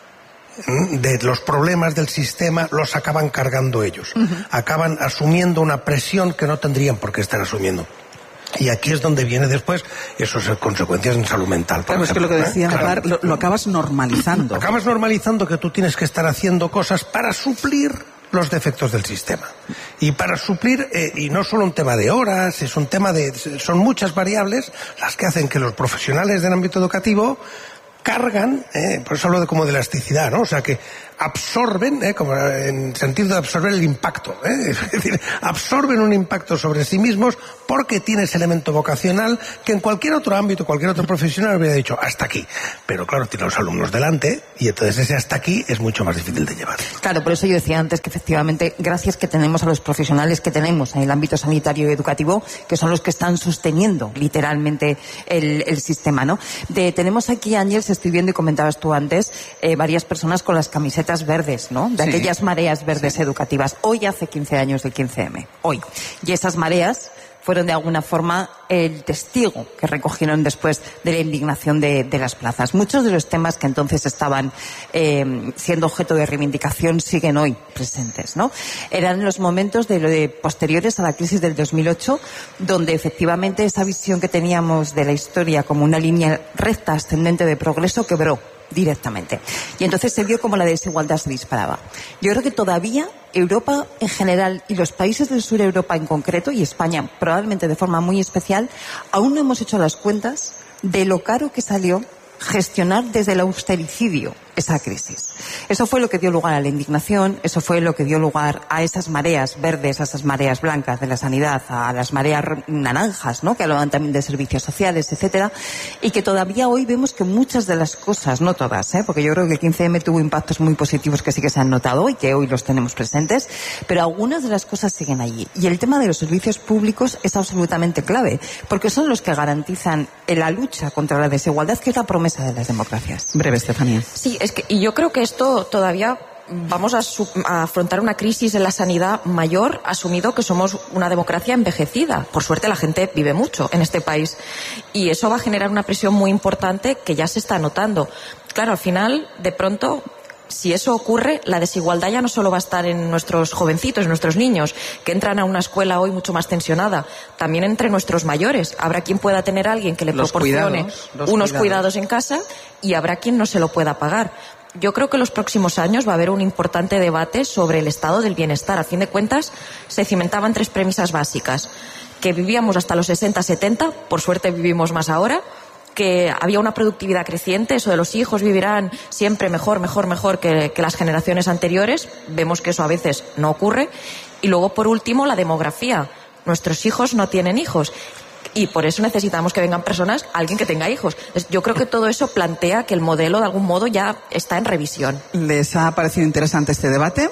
de los problemas del sistema, los acaban cargando ellos. Uh-huh. Acaban asumiendo una presión que no tendrían por qué estar asumiendo. Y aquí es donde viene después esas consecuencias en salud mental. Por claro, ejemplo, es que lo que decía ¿eh? claro. Mar, lo, lo acabas normalizando. Acabas normalizando que tú tienes que estar haciendo cosas para suplir los defectos del sistema. Y para suplir, eh, y no solo un tema de horas, es un tema de... son muchas variables las que hacen que los profesionales del ámbito educativo cargan, eh, por eso hablo de como de elasticidad, ¿no? O sea, que absorben, eh, como en sentido de absorber el impacto, ¿eh? Es decir, absorben un impacto sobre sí mismos porque tiene ese elemento vocacional que en cualquier otro ámbito, cualquier otro profesional hubiera dicho hasta aquí. Pero claro, tiene a los alumnos delante y entonces ese hasta aquí es mucho más difícil de llevar. Claro, por eso yo decía antes que efectivamente, gracias que tenemos a los profesionales que tenemos en el ámbito sanitario y educativo, que son los que están sosteniendo literalmente el, el sistema, ¿no? De, tenemos aquí, Ángels, estoy viendo y comentabas tú antes, eh, varias personas con las camisetas verdes, ¿no? De sí. aquellas mareas verdes sí. educativas. Hoy hace quince años del quince eme. Hoy. Y esas mareas fueron de alguna forma el testigo que recogieron después de la indignación de, de las plazas. Muchos de los temas que entonces estaban eh, siendo objeto de reivindicación siguen hoy presentes, ¿no? Eran los momentos de, de posteriores a la crisis del dos mil ocho, donde efectivamente esa visión que teníamos de la historia como una línea recta ascendente de progreso quebró directamente. Y entonces se vio como la desigualdad se disparaba. Yo creo que todavía Europa en general y los países del sur de Europa en concreto, y España probablemente de forma muy especial, aún no hemos hecho las cuentas de lo caro que salió gestionar desde el austericidio esa crisis. Eso fue lo que dio lugar a la indignación, eso fue lo que dio lugar a esas mareas verdes, a esas mareas blancas de la sanidad, a las mareas naranjas, ¿no? Que hablaban también de servicios sociales, etcétera, y que todavía hoy vemos que muchas de las cosas, no todas, ¿eh? Porque yo creo que el quince eme tuvo impactos muy positivos que sí que se han notado y que hoy los tenemos presentes, pero algunas de las cosas siguen allí. Y el tema de los servicios públicos es absolutamente clave, porque son los que garantizan la lucha contra la desigualdad, que es la promesa de las democracias. Breve, Estefanía. Sí, es que, y yo creo que esto todavía vamos a, su, a afrontar una crisis en la sanidad mayor, asumido que somos una democracia envejecida. Por suerte la gente vive mucho en este país y eso va a generar una presión muy importante que ya se está notando. Claro, al final, de pronto, si eso ocurre, la desigualdad ya no solo va a estar en nuestros jovencitos, en nuestros niños, que entran a una escuela hoy mucho más tensionada, también entre nuestros mayores. Habrá quien pueda tener a alguien que le los proporcione cuidados, unos cuidados. cuidados en casa y habrá quien no se lo pueda pagar. Yo creo que en los próximos años va a haber un importante debate sobre el estado del bienestar. A fin de cuentas, se cimentaban tres premisas básicas. Que vivíamos hasta los sesenta, setenta, por suerte vivimos más ahora, que había una productividad creciente, eso de los hijos vivirán siempre mejor, mejor, mejor que, que las generaciones anteriores. Vemos que eso a veces no ocurre. Y luego, por último, la demografía. Nuestros hijos no tienen hijos. Y por eso necesitamos que vengan personas, alguien que tenga hijos. Yo creo que todo eso plantea que el modelo, de algún modo, ya está en revisión. ¿Les ha parecido interesante este debate?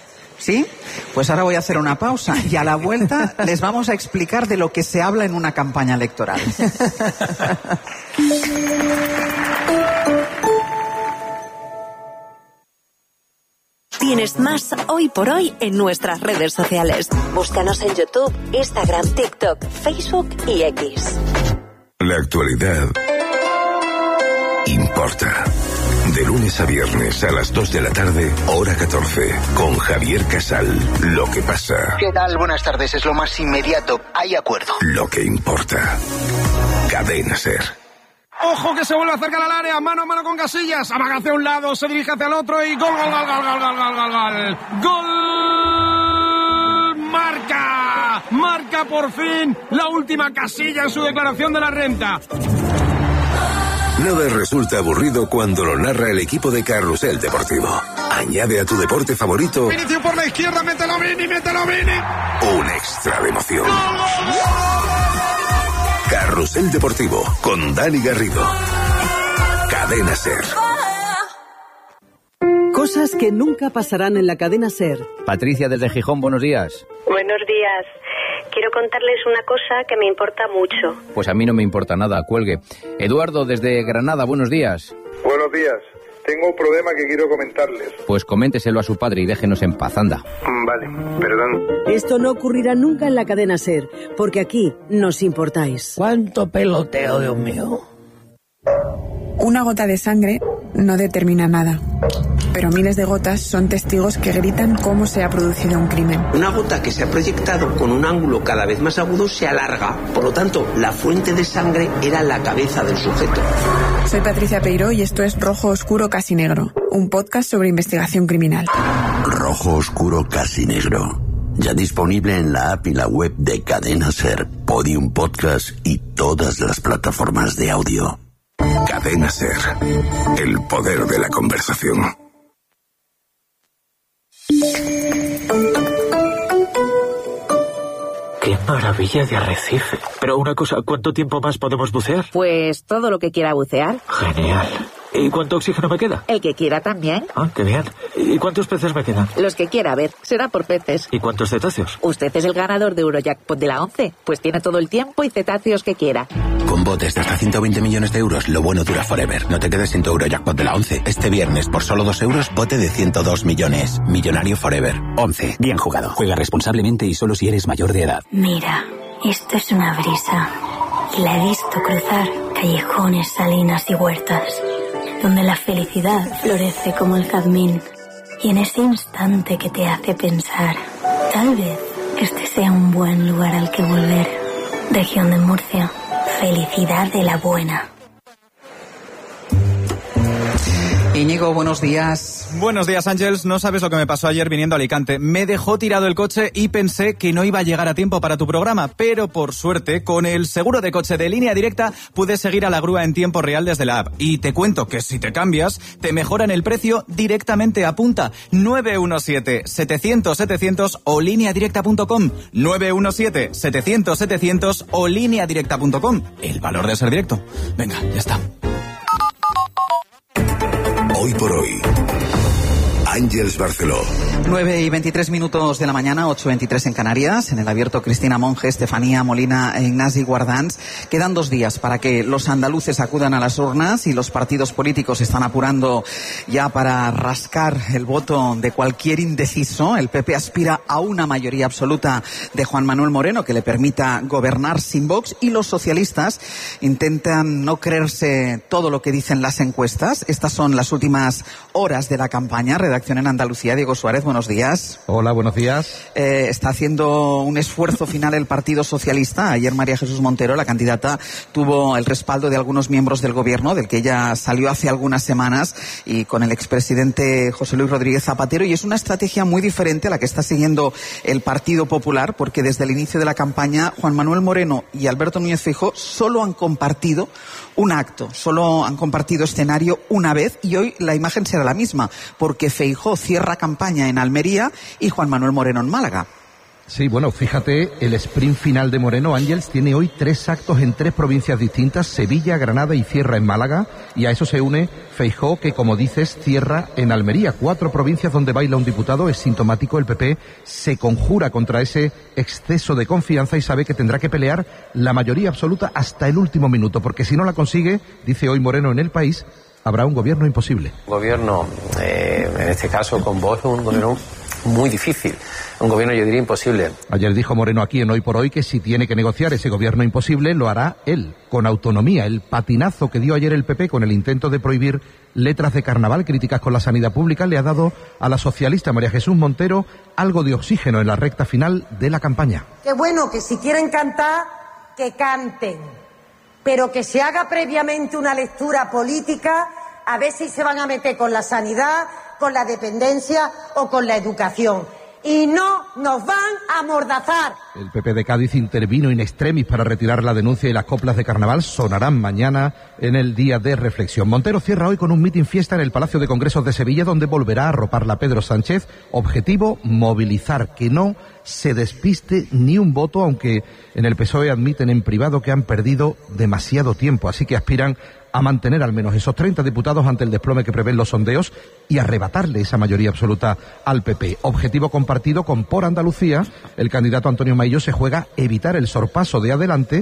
¿Sí? Pues ahora voy a hacer una pausa y a la vuelta les vamos a explicar de lo que se habla en una campaña electoral. Tienes más Hoy por Hoy en nuestras redes sociales. Búscanos en YouTube, Instagram, TikTok, Facebook y X. La actualidad importa. De lunes a viernes a las dos de la tarde, hora catorce, con Javier Casal. Lo que pasa. ¿Qué tal? Buenas tardes. Es lo más inmediato. Hay acuerdo. Lo que importa. Cadena SER. Ojo que se vuelve a acercar al área, mano a mano con Casillas, amaga hacia un lado, se dirige hacia el otro y gol, gol, gol, gol, gol, gol, gol, gol, gol, gol, marca, marca por fin la última Casilla en su declaración de la renta. Nada resulta aburrido cuando lo narra el equipo de Carrusel Deportivo. Añade a tu deporte favorito. Inicio por la izquierda, mételo Vini, mételo Vini. Un extra de emoción. Carrusel Deportivo con Dani Garrido. Cadena SER. Cosas que nunca pasarán en la cadena SER. Patricia desde Gijón, buenos días. Buenos días. Quiero contarles una cosa que me importa mucho. Pues a mí no me importa nada, cuelgue. Eduardo desde Granada, buenos días. Buenos días. Tengo un problema que quiero comentarles. Pues coménteselo a su padre y déjenos en paz, anda. Vale, perdón. Esto no ocurrirá nunca en la cadena SER, porque aquí nos importáis. ¿Cuánto peloteo, Dios mío? Una gota de sangre no determina nada, pero miles de gotas son testigos que gritan cómo se ha producido un crimen. Una gota que se ha proyectado con un ángulo cada vez más agudo se alarga. Por lo tanto, la fuente de sangre era la cabeza del sujeto. Soy Patricia Peiró y esto es Rojo Oscuro Casi Negro, un podcast sobre investigación criminal. Rojo Oscuro Casi Negro. Ya disponible en la app y la web de Cadena SER, Podium Podcast y todas las plataformas de audio. Cadena SER. El poder de la conversación. ¡Qué maravilla de arrecife! Pero una cosa, ¿cuánto tiempo más podemos bucear? Pues todo lo que quiera bucear. Genial. ¿Y cuánto oxígeno me queda? El que quiera también. Ah, qué bien. ¿Y cuántos peces me quedan? Los que quiera, a ver, será por peces. ¿Y cuántos cetáceos? Usted es el ganador de Eurojackpot de la once, pues tiene todo el tiempo y cetáceos que quiera. Con botes de hasta ciento veinte millones de euros, lo bueno dura forever. No te quedes sin tu Eurojackpot de la once. Este viernes, por solo dos euros, bote de ciento dos millones. Millonario forever. once. Bien jugado. Juega responsablemente y solo si eres mayor de edad. Mira, esto es una brisa. Y la he visto cruzar callejones, salinas y huertas, donde la felicidad florece como el jazmín. Y en ese instante que te hace pensar, tal vez este sea un buen lugar al que volver. Región de Murcia, felicidad de la buena. Íñigo, buenos días. Buenos días, Ángels. No sabes lo que me pasó ayer viniendo a Alicante. Me dejó tirado el coche y pensé que no iba a llegar a tiempo para tu programa, pero por suerte, con el seguro de coche de Línea Directa, pude seguir a la grúa en tiempo real desde la app. Y te cuento que si te cambias, te mejoran el precio directamente a punta. nueve uno siete, setecientos, setecientos o línea directa punto com. nueve uno siete, setecientos, setecientos o línea directa punto com. El valor de ser directo. Venga, ya está. Hoy por hoy, Ángels Barceló. nueve y veintitrés minutos de la mañana, ocho y veintitrés en Canarias. En el abierto, Cristina Monge, Estefanía Molina e Ignasi Guardans. Quedan dos días para que los andaluces acudan a las urnas y los partidos políticos están apurando ya para rascar el voto de cualquier indeciso. El P P aspira a una mayoría absoluta de Juan Manuel Moreno que le permita gobernar sin Vox, y los socialistas intentan no creerse todo lo que dicen las encuestas. Estas son las últimas horas de la campaña. Redacción en Andalucía, Diego Suárez, buenos días. Hola, buenos días. Eh, está haciendo un esfuerzo final el Partido Socialista. Ayer María Jesús Montero, la candidata, tuvo el respaldo de algunos miembros del gobierno, del que ella salió hace algunas semanas, y con el expresidente José Luis Rodríguez Zapatero, y es una estrategia muy diferente a la que está siguiendo el Partido Popular, porque desde el inicio de la campaña Juan Manuel Moreno y Alberto Núñez Feijóo solo han compartido un acto, solo han compartido escenario una vez, y hoy la imagen será la misma, porque Feijóo cierra campaña en Almería y Juan Manuel Moreno en Málaga. Sí, bueno, fíjate, el sprint final de Moreno, Ángels, tiene hoy tres actos en tres provincias distintas: Sevilla, Granada y cierra en Málaga, y a eso se une Feijóo, que, como dices, cierra en Almería. Cuatro provincias donde baila un diputado. Es sintomático. El P P se conjura contra ese exceso de confianza y sabe que tendrá que pelear la mayoría absoluta hasta el último minuto, porque si no la consigue, dice hoy Moreno en El País, habrá un gobierno imposible. Gobierno, eh, en este caso con Vox, un gobierno muy difícil. Un gobierno, yo diría, imposible. Ayer dijo Moreno aquí en Hoy por Hoy que si tiene que negociar ese gobierno imposible, lo hará él, con autonomía. El patinazo que dio ayer el P P con el intento de prohibir letras de carnaval, críticas con la sanidad pública, le ha dado a la socialista María Jesús Montero algo de oxígeno en la recta final de la campaña. Qué bueno que si quieren cantar, que canten, pero que se haga previamente una lectura política, a ver si se van a meter con la sanidad, con la dependencia o con la educación. Y no nos van a amordazar. El P P de Cádiz intervino in extremis para retirar la denuncia, y las coplas de carnaval sonarán mañana en el día de reflexión. Montero cierra hoy con un mitin fiesta en el Palacio de Congresos de Sevilla, donde volverá a arroparla a Pedro Sánchez. Objetivo: movilizar, que no se despiste ni un voto, aunque en el P S O E admiten en privado que han perdido demasiado tiempo, así que aspiran a mantener al menos esos treinta diputados ante el desplome que prevén los sondeos y arrebatarle esa mayoría absoluta al P P. Objetivo compartido con Por Andalucía. El candidato Antonio Maillo se juega evitar el sorpaso de Adelante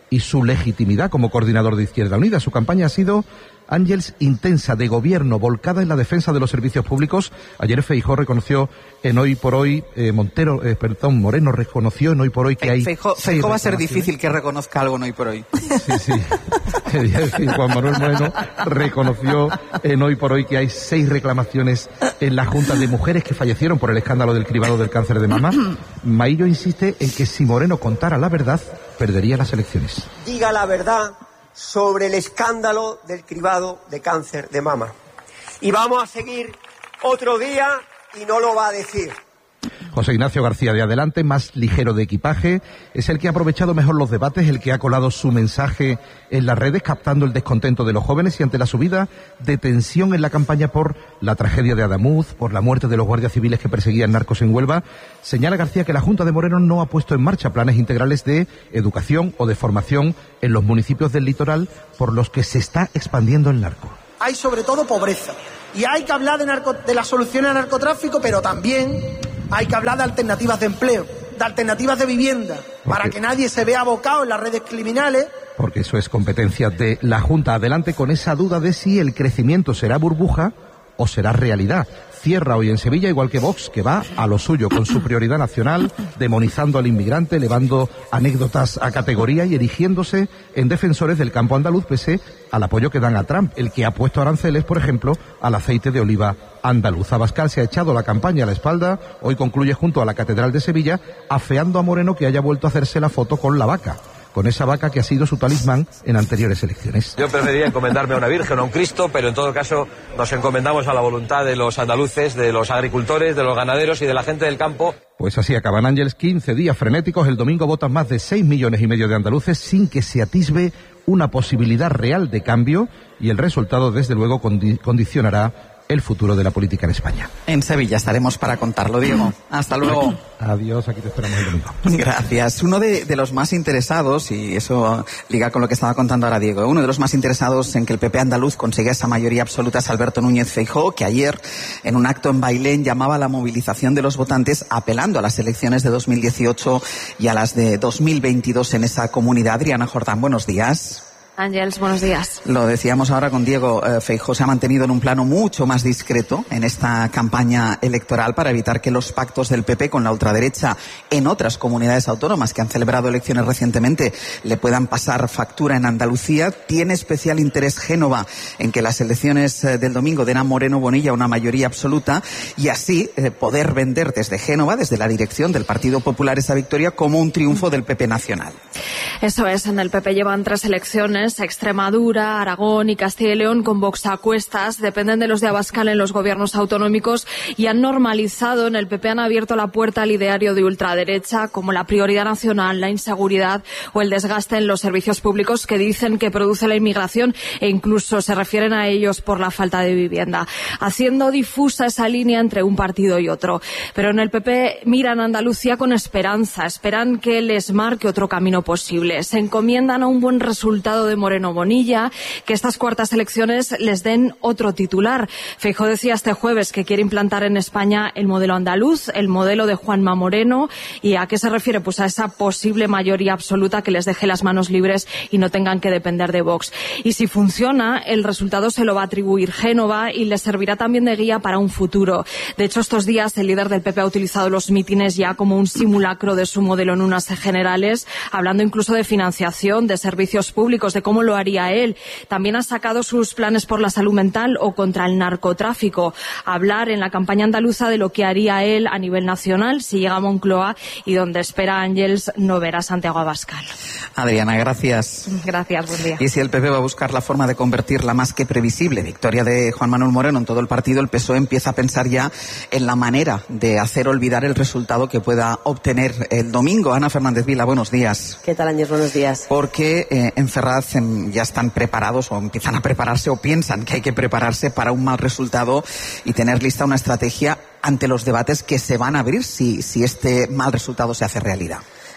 y su legitimidad como coordinador de Izquierda Unida. Su campaña ha sido, Ángels, intensa, de gobierno, volcada en la defensa de los servicios públicos. Ayer Feijóo reconoció en Hoy por Hoy, eh, Montero, eh, perdón, Moreno reconoció en Hoy por Hoy que hay... Feijóo, Feijóo va a ser difícil que reconozca algo en Hoy por Hoy. Sí, sí. Quería decir, Juan Manuel Moreno reconoció en Hoy por Hoy que hay seis reclamaciones en la Junta de mujeres que fallecieron por el escándalo del cribado del cáncer de mama. Maillo insiste en que si Moreno contara la verdad, perdería las elecciones. Diga la verdad sobre el escándalo del cribado de cáncer de mama. Y vamos a seguir otro día y no lo va a decir. José Ignacio García de Adelante, más ligero de equipaje, es el que ha aprovechado mejor los debates, el que ha colado su mensaje en las redes, captando el descontento de los jóvenes y ante la subida de tensión en la campaña por la tragedia de Adamuz, por la muerte de los guardias civiles que perseguían narcos en Huelva, señala García que la Junta de Moreno no ha puesto en marcha planes integrales de educación o de formación en los municipios del litoral por los que se está expandiendo el narco. Hay sobre todo pobreza y hay que hablar de, narco, de las soluciones al narcotráfico, pero también hay que hablar de alternativas de empleo, de alternativas de vivienda, para que nadie se vea abocado en las redes criminales. Porque eso es competencia de la Junta. Adelante con esa duda de si el crecimiento será burbuja o será realidad. Cierra hoy en Sevilla, igual que Vox, que va a lo suyo, con su prioridad nacional, demonizando al inmigrante, elevando anécdotas a categoría y erigiéndose en defensores del campo andaluz, pese al apoyo que dan a Trump, el que ha puesto aranceles, por ejemplo, al aceite de oliva andaluz. Abascal se ha echado la campaña a la espalda, hoy concluye junto a la Catedral de Sevilla, afeando a Moreno que haya vuelto a hacerse la foto con la vaca, con esa vaca que ha sido su talismán en anteriores elecciones. Yo preferiría encomendarme a una virgen o a un Cristo, pero en todo caso nos encomendamos a la voluntad de los andaluces, de los agricultores, de los ganaderos y de la gente del campo. Pues así acaban, Ángels, quince días frenéticos. El domingo votan más de seis millones y medio de andaluces sin que se atisbe una posibilidad real de cambio, y el resultado, desde luego, condi- condicionará el futuro de la política en España. En Sevilla estaremos para contarlo, Diego. Hasta luego. Adiós, aquí te esperamos el domingo. Gracias. Uno de, de los más interesados, y eso liga con lo que estaba contando ahora Diego, uno de los más interesados en que el P P andaluz consiga esa mayoría absoluta es Alberto Núñez Feijóo, que ayer, en un acto en Bailén, llamaba a la movilización de los votantes, apelando a las elecciones de dos mil dieciocho y a las de dos mil veintidós en esa comunidad. Adriana Jordán, buenos días. Ángels, buenos días. Lo decíamos ahora con Diego, eh, Feijóo se ha mantenido en un plano mucho más discreto en esta campaña electoral para evitar que los pactos del P P con la ultraderecha en otras comunidades autónomas que han celebrado elecciones recientemente le puedan pasar factura en Andalucía. Tiene especial interés Génova en que las elecciones eh, del domingo den a Moreno Bonilla una mayoría absoluta y así eh, poder vender desde Génova, desde la dirección del Partido Popular, esa victoria como un triunfo del P P nacional. Eso es, en el P P llevan tres elecciones. Extremadura, Aragón y Castilla y León con Vox a cuestas, dependen de los de Abascal en los gobiernos autonómicos y han normalizado. En el P P han abierto la puerta al ideario de ultraderecha como la prioridad nacional, la inseguridad o el desgaste en los servicios públicos que dicen que produce la inmigración e incluso se refieren a ellos por la falta de vivienda, haciendo difusa esa línea entre un partido y otro. Pero en el P P miran a Andalucía con esperanza, esperan que les marque otro camino posible. Se encomiendan a un buen resultado de Moreno Bonilla, que estas cuartas elecciones les den otro titular. Feijóo decía este jueves que quiere implantar en España el modelo andaluz, el modelo de Juanma Moreno. ¿Y a qué se refiere? Pues a esa posible mayoría absoluta que les deje las manos libres y no tengan que depender de Vox. Y si funciona, el resultado se lo va a atribuir Génova y les servirá también de guía para un futuro. De hecho, estos días el líder del P P ha utilizado los mítines ya como un simulacro de su modelo en unas generales, hablando incluso de financiación, de servicios públicos, de cómo lo haría él. También ha sacado sus planes por la salud mental o contra el narcotráfico. Hablar en la campaña andaluza de lo que haría él a nivel nacional si llega a Moncloa y donde espera Ángels no ver a Santiago Abascal. Adriana, gracias. Gracias, buen día. Y si el P P va a buscar la forma de convertir la más que previsible victoria de Juan Manuel Moreno en todo el partido, el P S O E empieza a pensar ya en la manera de hacer olvidar el resultado que pueda obtener el domingo. Ana Fernández Vila, buenos días. ¿Qué tal, Ángels? Buenos días. Porque eh, en Ferraz en, ya están preparados o empiezan a prepararse o piensan que hay que prepararse para un mal resultado y tener lista una estrategia ante los debates que se van a abrir si, si este mal resultado se hace realidad.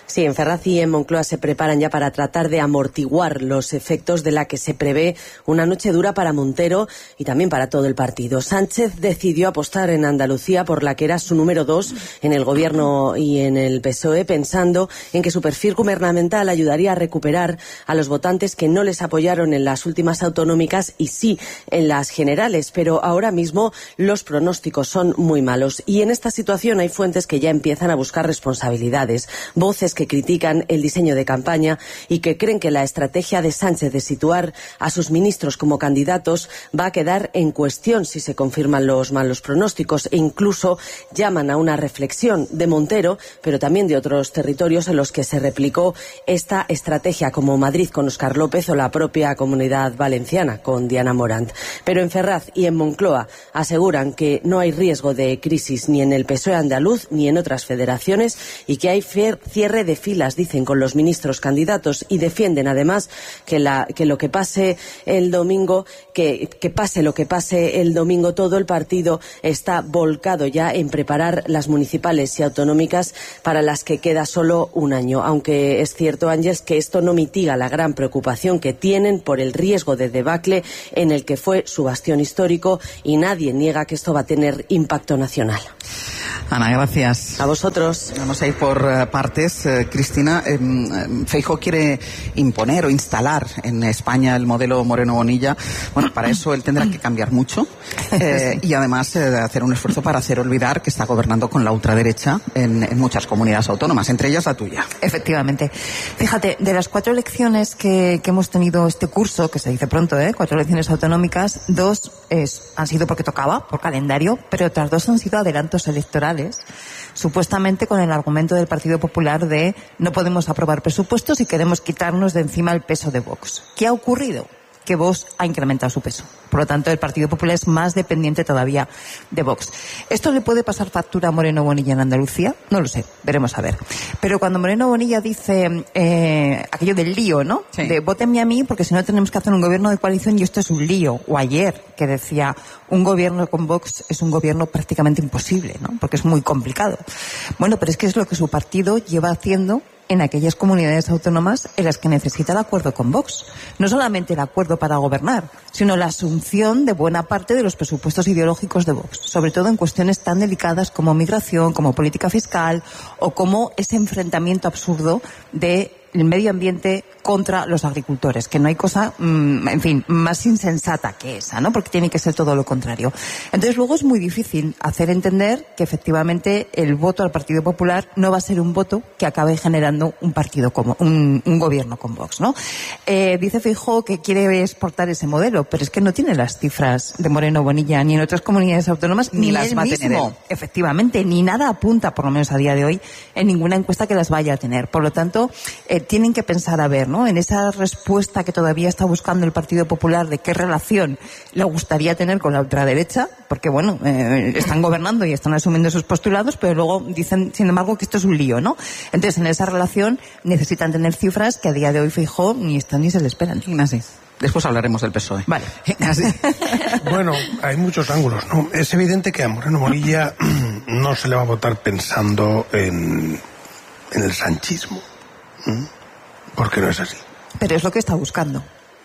Sí, en Ferraz y en Moncloa se preparan ya para tratar de amortiguar los efectos de la que se prevé una noche dura para Montero y también para todo el partido. Sánchez decidió apostar en Andalucía por la que era su número dos en el gobierno y en el P S O E, pensando en que su perfil gubernamental ayudaría a recuperar a los votantes que no les apoyaron en las últimas autonómicas y sí en las generales. Pero ahora mismo los pronósticos son muy malos y en esta situación hay fuentes que ya empiezan a buscar responsabilidades, voces que que critican el diseño de campaña y que creen que la estrategia de Sánchez de situar a sus ministros como candidatos va a quedar en cuestión si se confirman los malos pronósticos e incluso llaman a una reflexión de Montero, pero también de otros territorios en los que se replicó esta estrategia, como Madrid con Óscar López o la propia Comunidad Valenciana con Diana Morant. Pero en Ferraz y en Moncloa aseguran que no hay riesgo de crisis ni en el P S O E andaluz ni en otras federaciones y que hay cierre de de filas, dicen, con los ministros candidatos y defienden además que, la, que lo que pase el domingo, que, que pase lo que pase el domingo, todo el partido está volcado ya en preparar las municipales y autonómicas para las que queda solo un año. Aunque es cierto, Ángeles, que esto no mitiga la gran preocupación que tienen por el riesgo de debacle en el que fue su bastión histórico y nadie niega que esto va a tener impacto nacional. Ana, gracias. A vosotros. Vamos a ir por uh, partes. Uh, Cristina, eh, Feijóo quiere imponer o instalar en España el modelo Moreno Bonilla. Bueno, para eso él tendrá que cambiar mucho eh, y además eh, hacer un esfuerzo para hacer olvidar que está gobernando con la ultraderecha en, en muchas comunidades autónomas, entre ellas la tuya. Efectivamente. Fíjate, de las cuatro elecciones que, que hemos tenido este curso, que se dice pronto, ¿eh? cuatro elecciones autonómicas, dos es, han sido porque tocaba, por calendario, pero otras dos han sido adelantos electorales, supuestamente con el argumento del Partido Popular de no podemos aprobar presupuestos y queremos quitarnos de encima el peso de Vox. ¿Qué ha ocurrido? Que Vox ha incrementado su peso. Por lo tanto, el Partido Popular es más dependiente todavía de Vox. ¿Esto le puede pasar factura a Moreno Bonilla en Andalucía? No lo sé, veremos a ver. Pero cuando Moreno Bonilla dice eh, aquello del lío, ¿no? Sí. De vótenme a mí porque si no tenemos que hacer un gobierno de coalición y esto es un lío. O ayer, que decía un gobierno con Vox es un gobierno prácticamente imposible, ¿no? Porque es muy complicado. Bueno, pero es que es lo que su partido lleva haciendo en aquellas comunidades autónomas en las que necesita el acuerdo con Vox. No solamente el acuerdo para gobernar, sino la asunción de buena parte de los presupuestos ideológicos de Vox, sobre todo en cuestiones tan delicadas como migración, como política fiscal o como ese enfrentamiento absurdo de el medio ambiente contra los agricultores, que no hay cosa, mmm, en fin, más insensata que esa, ¿no? Porque tiene que ser todo lo contrario. Entonces luego es muy difícil hacer entender que efectivamente el voto al Partido Popular no va a ser un voto que acabe generando un partido como un, un gobierno con Vox, ¿no? Eh, dice Feijóo que quiere exportar ese modelo, pero es que no tiene las cifras de Moreno Bonilla ni en otras comunidades autónomas ni, ni las va a tener él. Efectivamente, ni nada apunta, por lo menos a día de hoy, en ninguna encuesta que las vaya a tener. Por lo tanto, eh, tienen que pensar a ver, ¿no? En esa respuesta que todavía está buscando el Partido Popular de qué relación le gustaría tener con la ultraderecha, porque bueno, eh, están gobernando y están asumiendo esos postulados, pero luego dicen, sin embargo, que esto es un lío, ¿no? Entonces, en esa relación necesitan tener cifras que a día de hoy Feijóo ni están ni se le esperan. Así. Después hablaremos del P S O E. Vale. Así. Bueno, hay muchos ángulos, ¿no? Es evidente que a Moreno Bonilla no se le va a votar pensando en, en el sanchismo. ¿Mm? Porque no es así. Pero es lo que está buscando.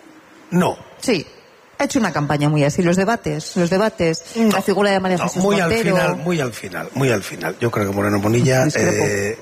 No. Sí. Ha hecho una campaña muy así. Los debates, los debates, no, la figura de María Jesús no, muy Montero. al final, muy al final, muy al final. Yo creo que Moreno Bonilla, eh,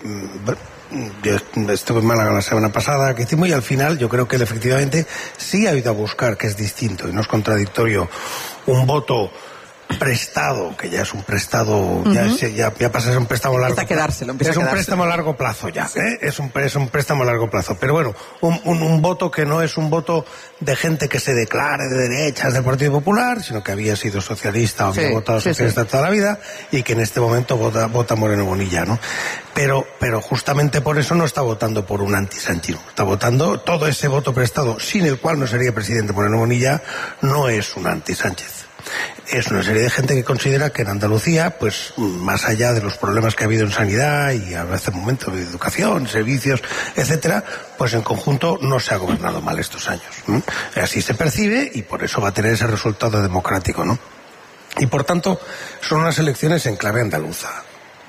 yo estuve en Málaga la semana pasada, que muy al final, yo creo que él efectivamente sí ha ido a buscar, que es distinto y no es contradictorio, un voto prestado, que ya es un prestado, uh-huh. ya, es, ya, ya pasa a ser un préstamo a largo plazo. Quedárselo, empieza es a un quedárselo. préstamo a largo plazo ya, sí. ¿eh? es, un, es un préstamo a largo plazo. Pero bueno, un, un, un voto que no es un voto de gente que se declare de derechas del Partido Popular, sino que había sido socialista o sí, había votado sí, socialista sí. toda la vida y que en este momento vota, vota Moreno Bonilla, ¿no? Pero, pero justamente por eso no está votando por un antisanchismo. Está votando todo ese voto prestado, sin el cual no sería presidente Moreno Bonilla, no es un anti-Sánchez. Es una serie de gente que considera que en Andalucía, pues más allá de los problemas que ha habido en sanidad y a veces momentos de educación, servicios, etcétera, pues en conjunto no se ha gobernado mal estos años. ¿no? Así se percibe y por eso va a tener ese resultado democrático, ¿no? Y por tanto, son unas elecciones en clave andaluza.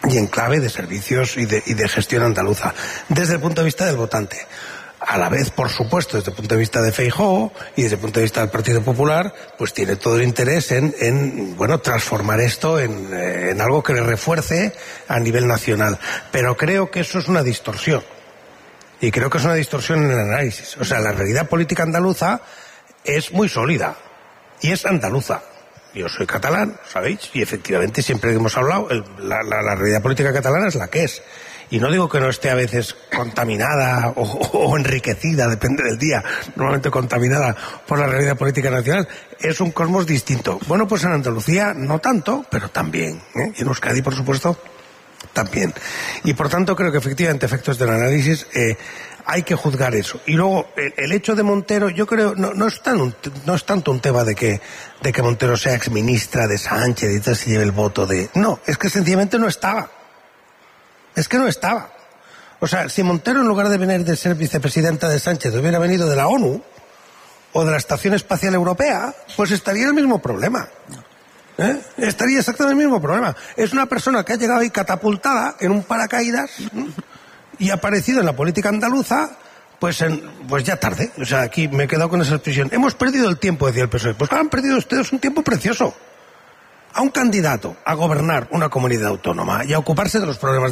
y en clave de servicios y de, y de gestión andaluza, desde el punto de vista del votante. A la vez, por supuesto, desde el punto de vista de Feijóo y desde el punto de vista del Partido Popular, pues tiene todo el interés en, en bueno, transformar esto en, en algo que le refuerce a nivel nacional. Pero creo que eso es una distorsión. Y creo que es una distorsión en el análisis. O sea, la realidad política andaluza es muy sólida. Y es andaluza. Yo soy catalán, ¿sabéis? Y efectivamente, siempre hemos hablado, el, la, la, la realidad política catalana es la que es. Y no digo que no esté a veces contaminada o, o enriquecida, depende del día, normalmente contaminada por la realidad política nacional. Es un cosmos distinto. Bueno, pues en Andalucía no tanto, pero también. ¿eh? Y en Euskadi, por supuesto, también. Y por tanto creo que efectivamente, efectos del análisis, eh, hay que juzgar eso. Y luego, el, el hecho de Montero, yo creo, no, no, es tan un, no es tanto un tema de que, de que Montero sea exministra de Sánchez y tal, se lleve el voto de... No, es que sencillamente no estaba. Es que no estaba. O sea, si Montero, en lugar de venir de ser vicepresidenta de Sánchez, hubiera venido de la ONU o de la Estación Espacial Europea, pues estaría el mismo problema. ¿Eh? Estaría exactamente el mismo problema. Es una persona que ha llegado ahí catapultada en un paracaídas y ha aparecido en la política andaluza, pues, en, pues ya tarde. O sea, aquí me he quedado con esa expresión. Hemos perdido el tiempo, decía el P S O E. Pues han perdido ustedes un tiempo precioso. A un candidato a gobernar una comunidad autónoma y a ocuparse de los problemas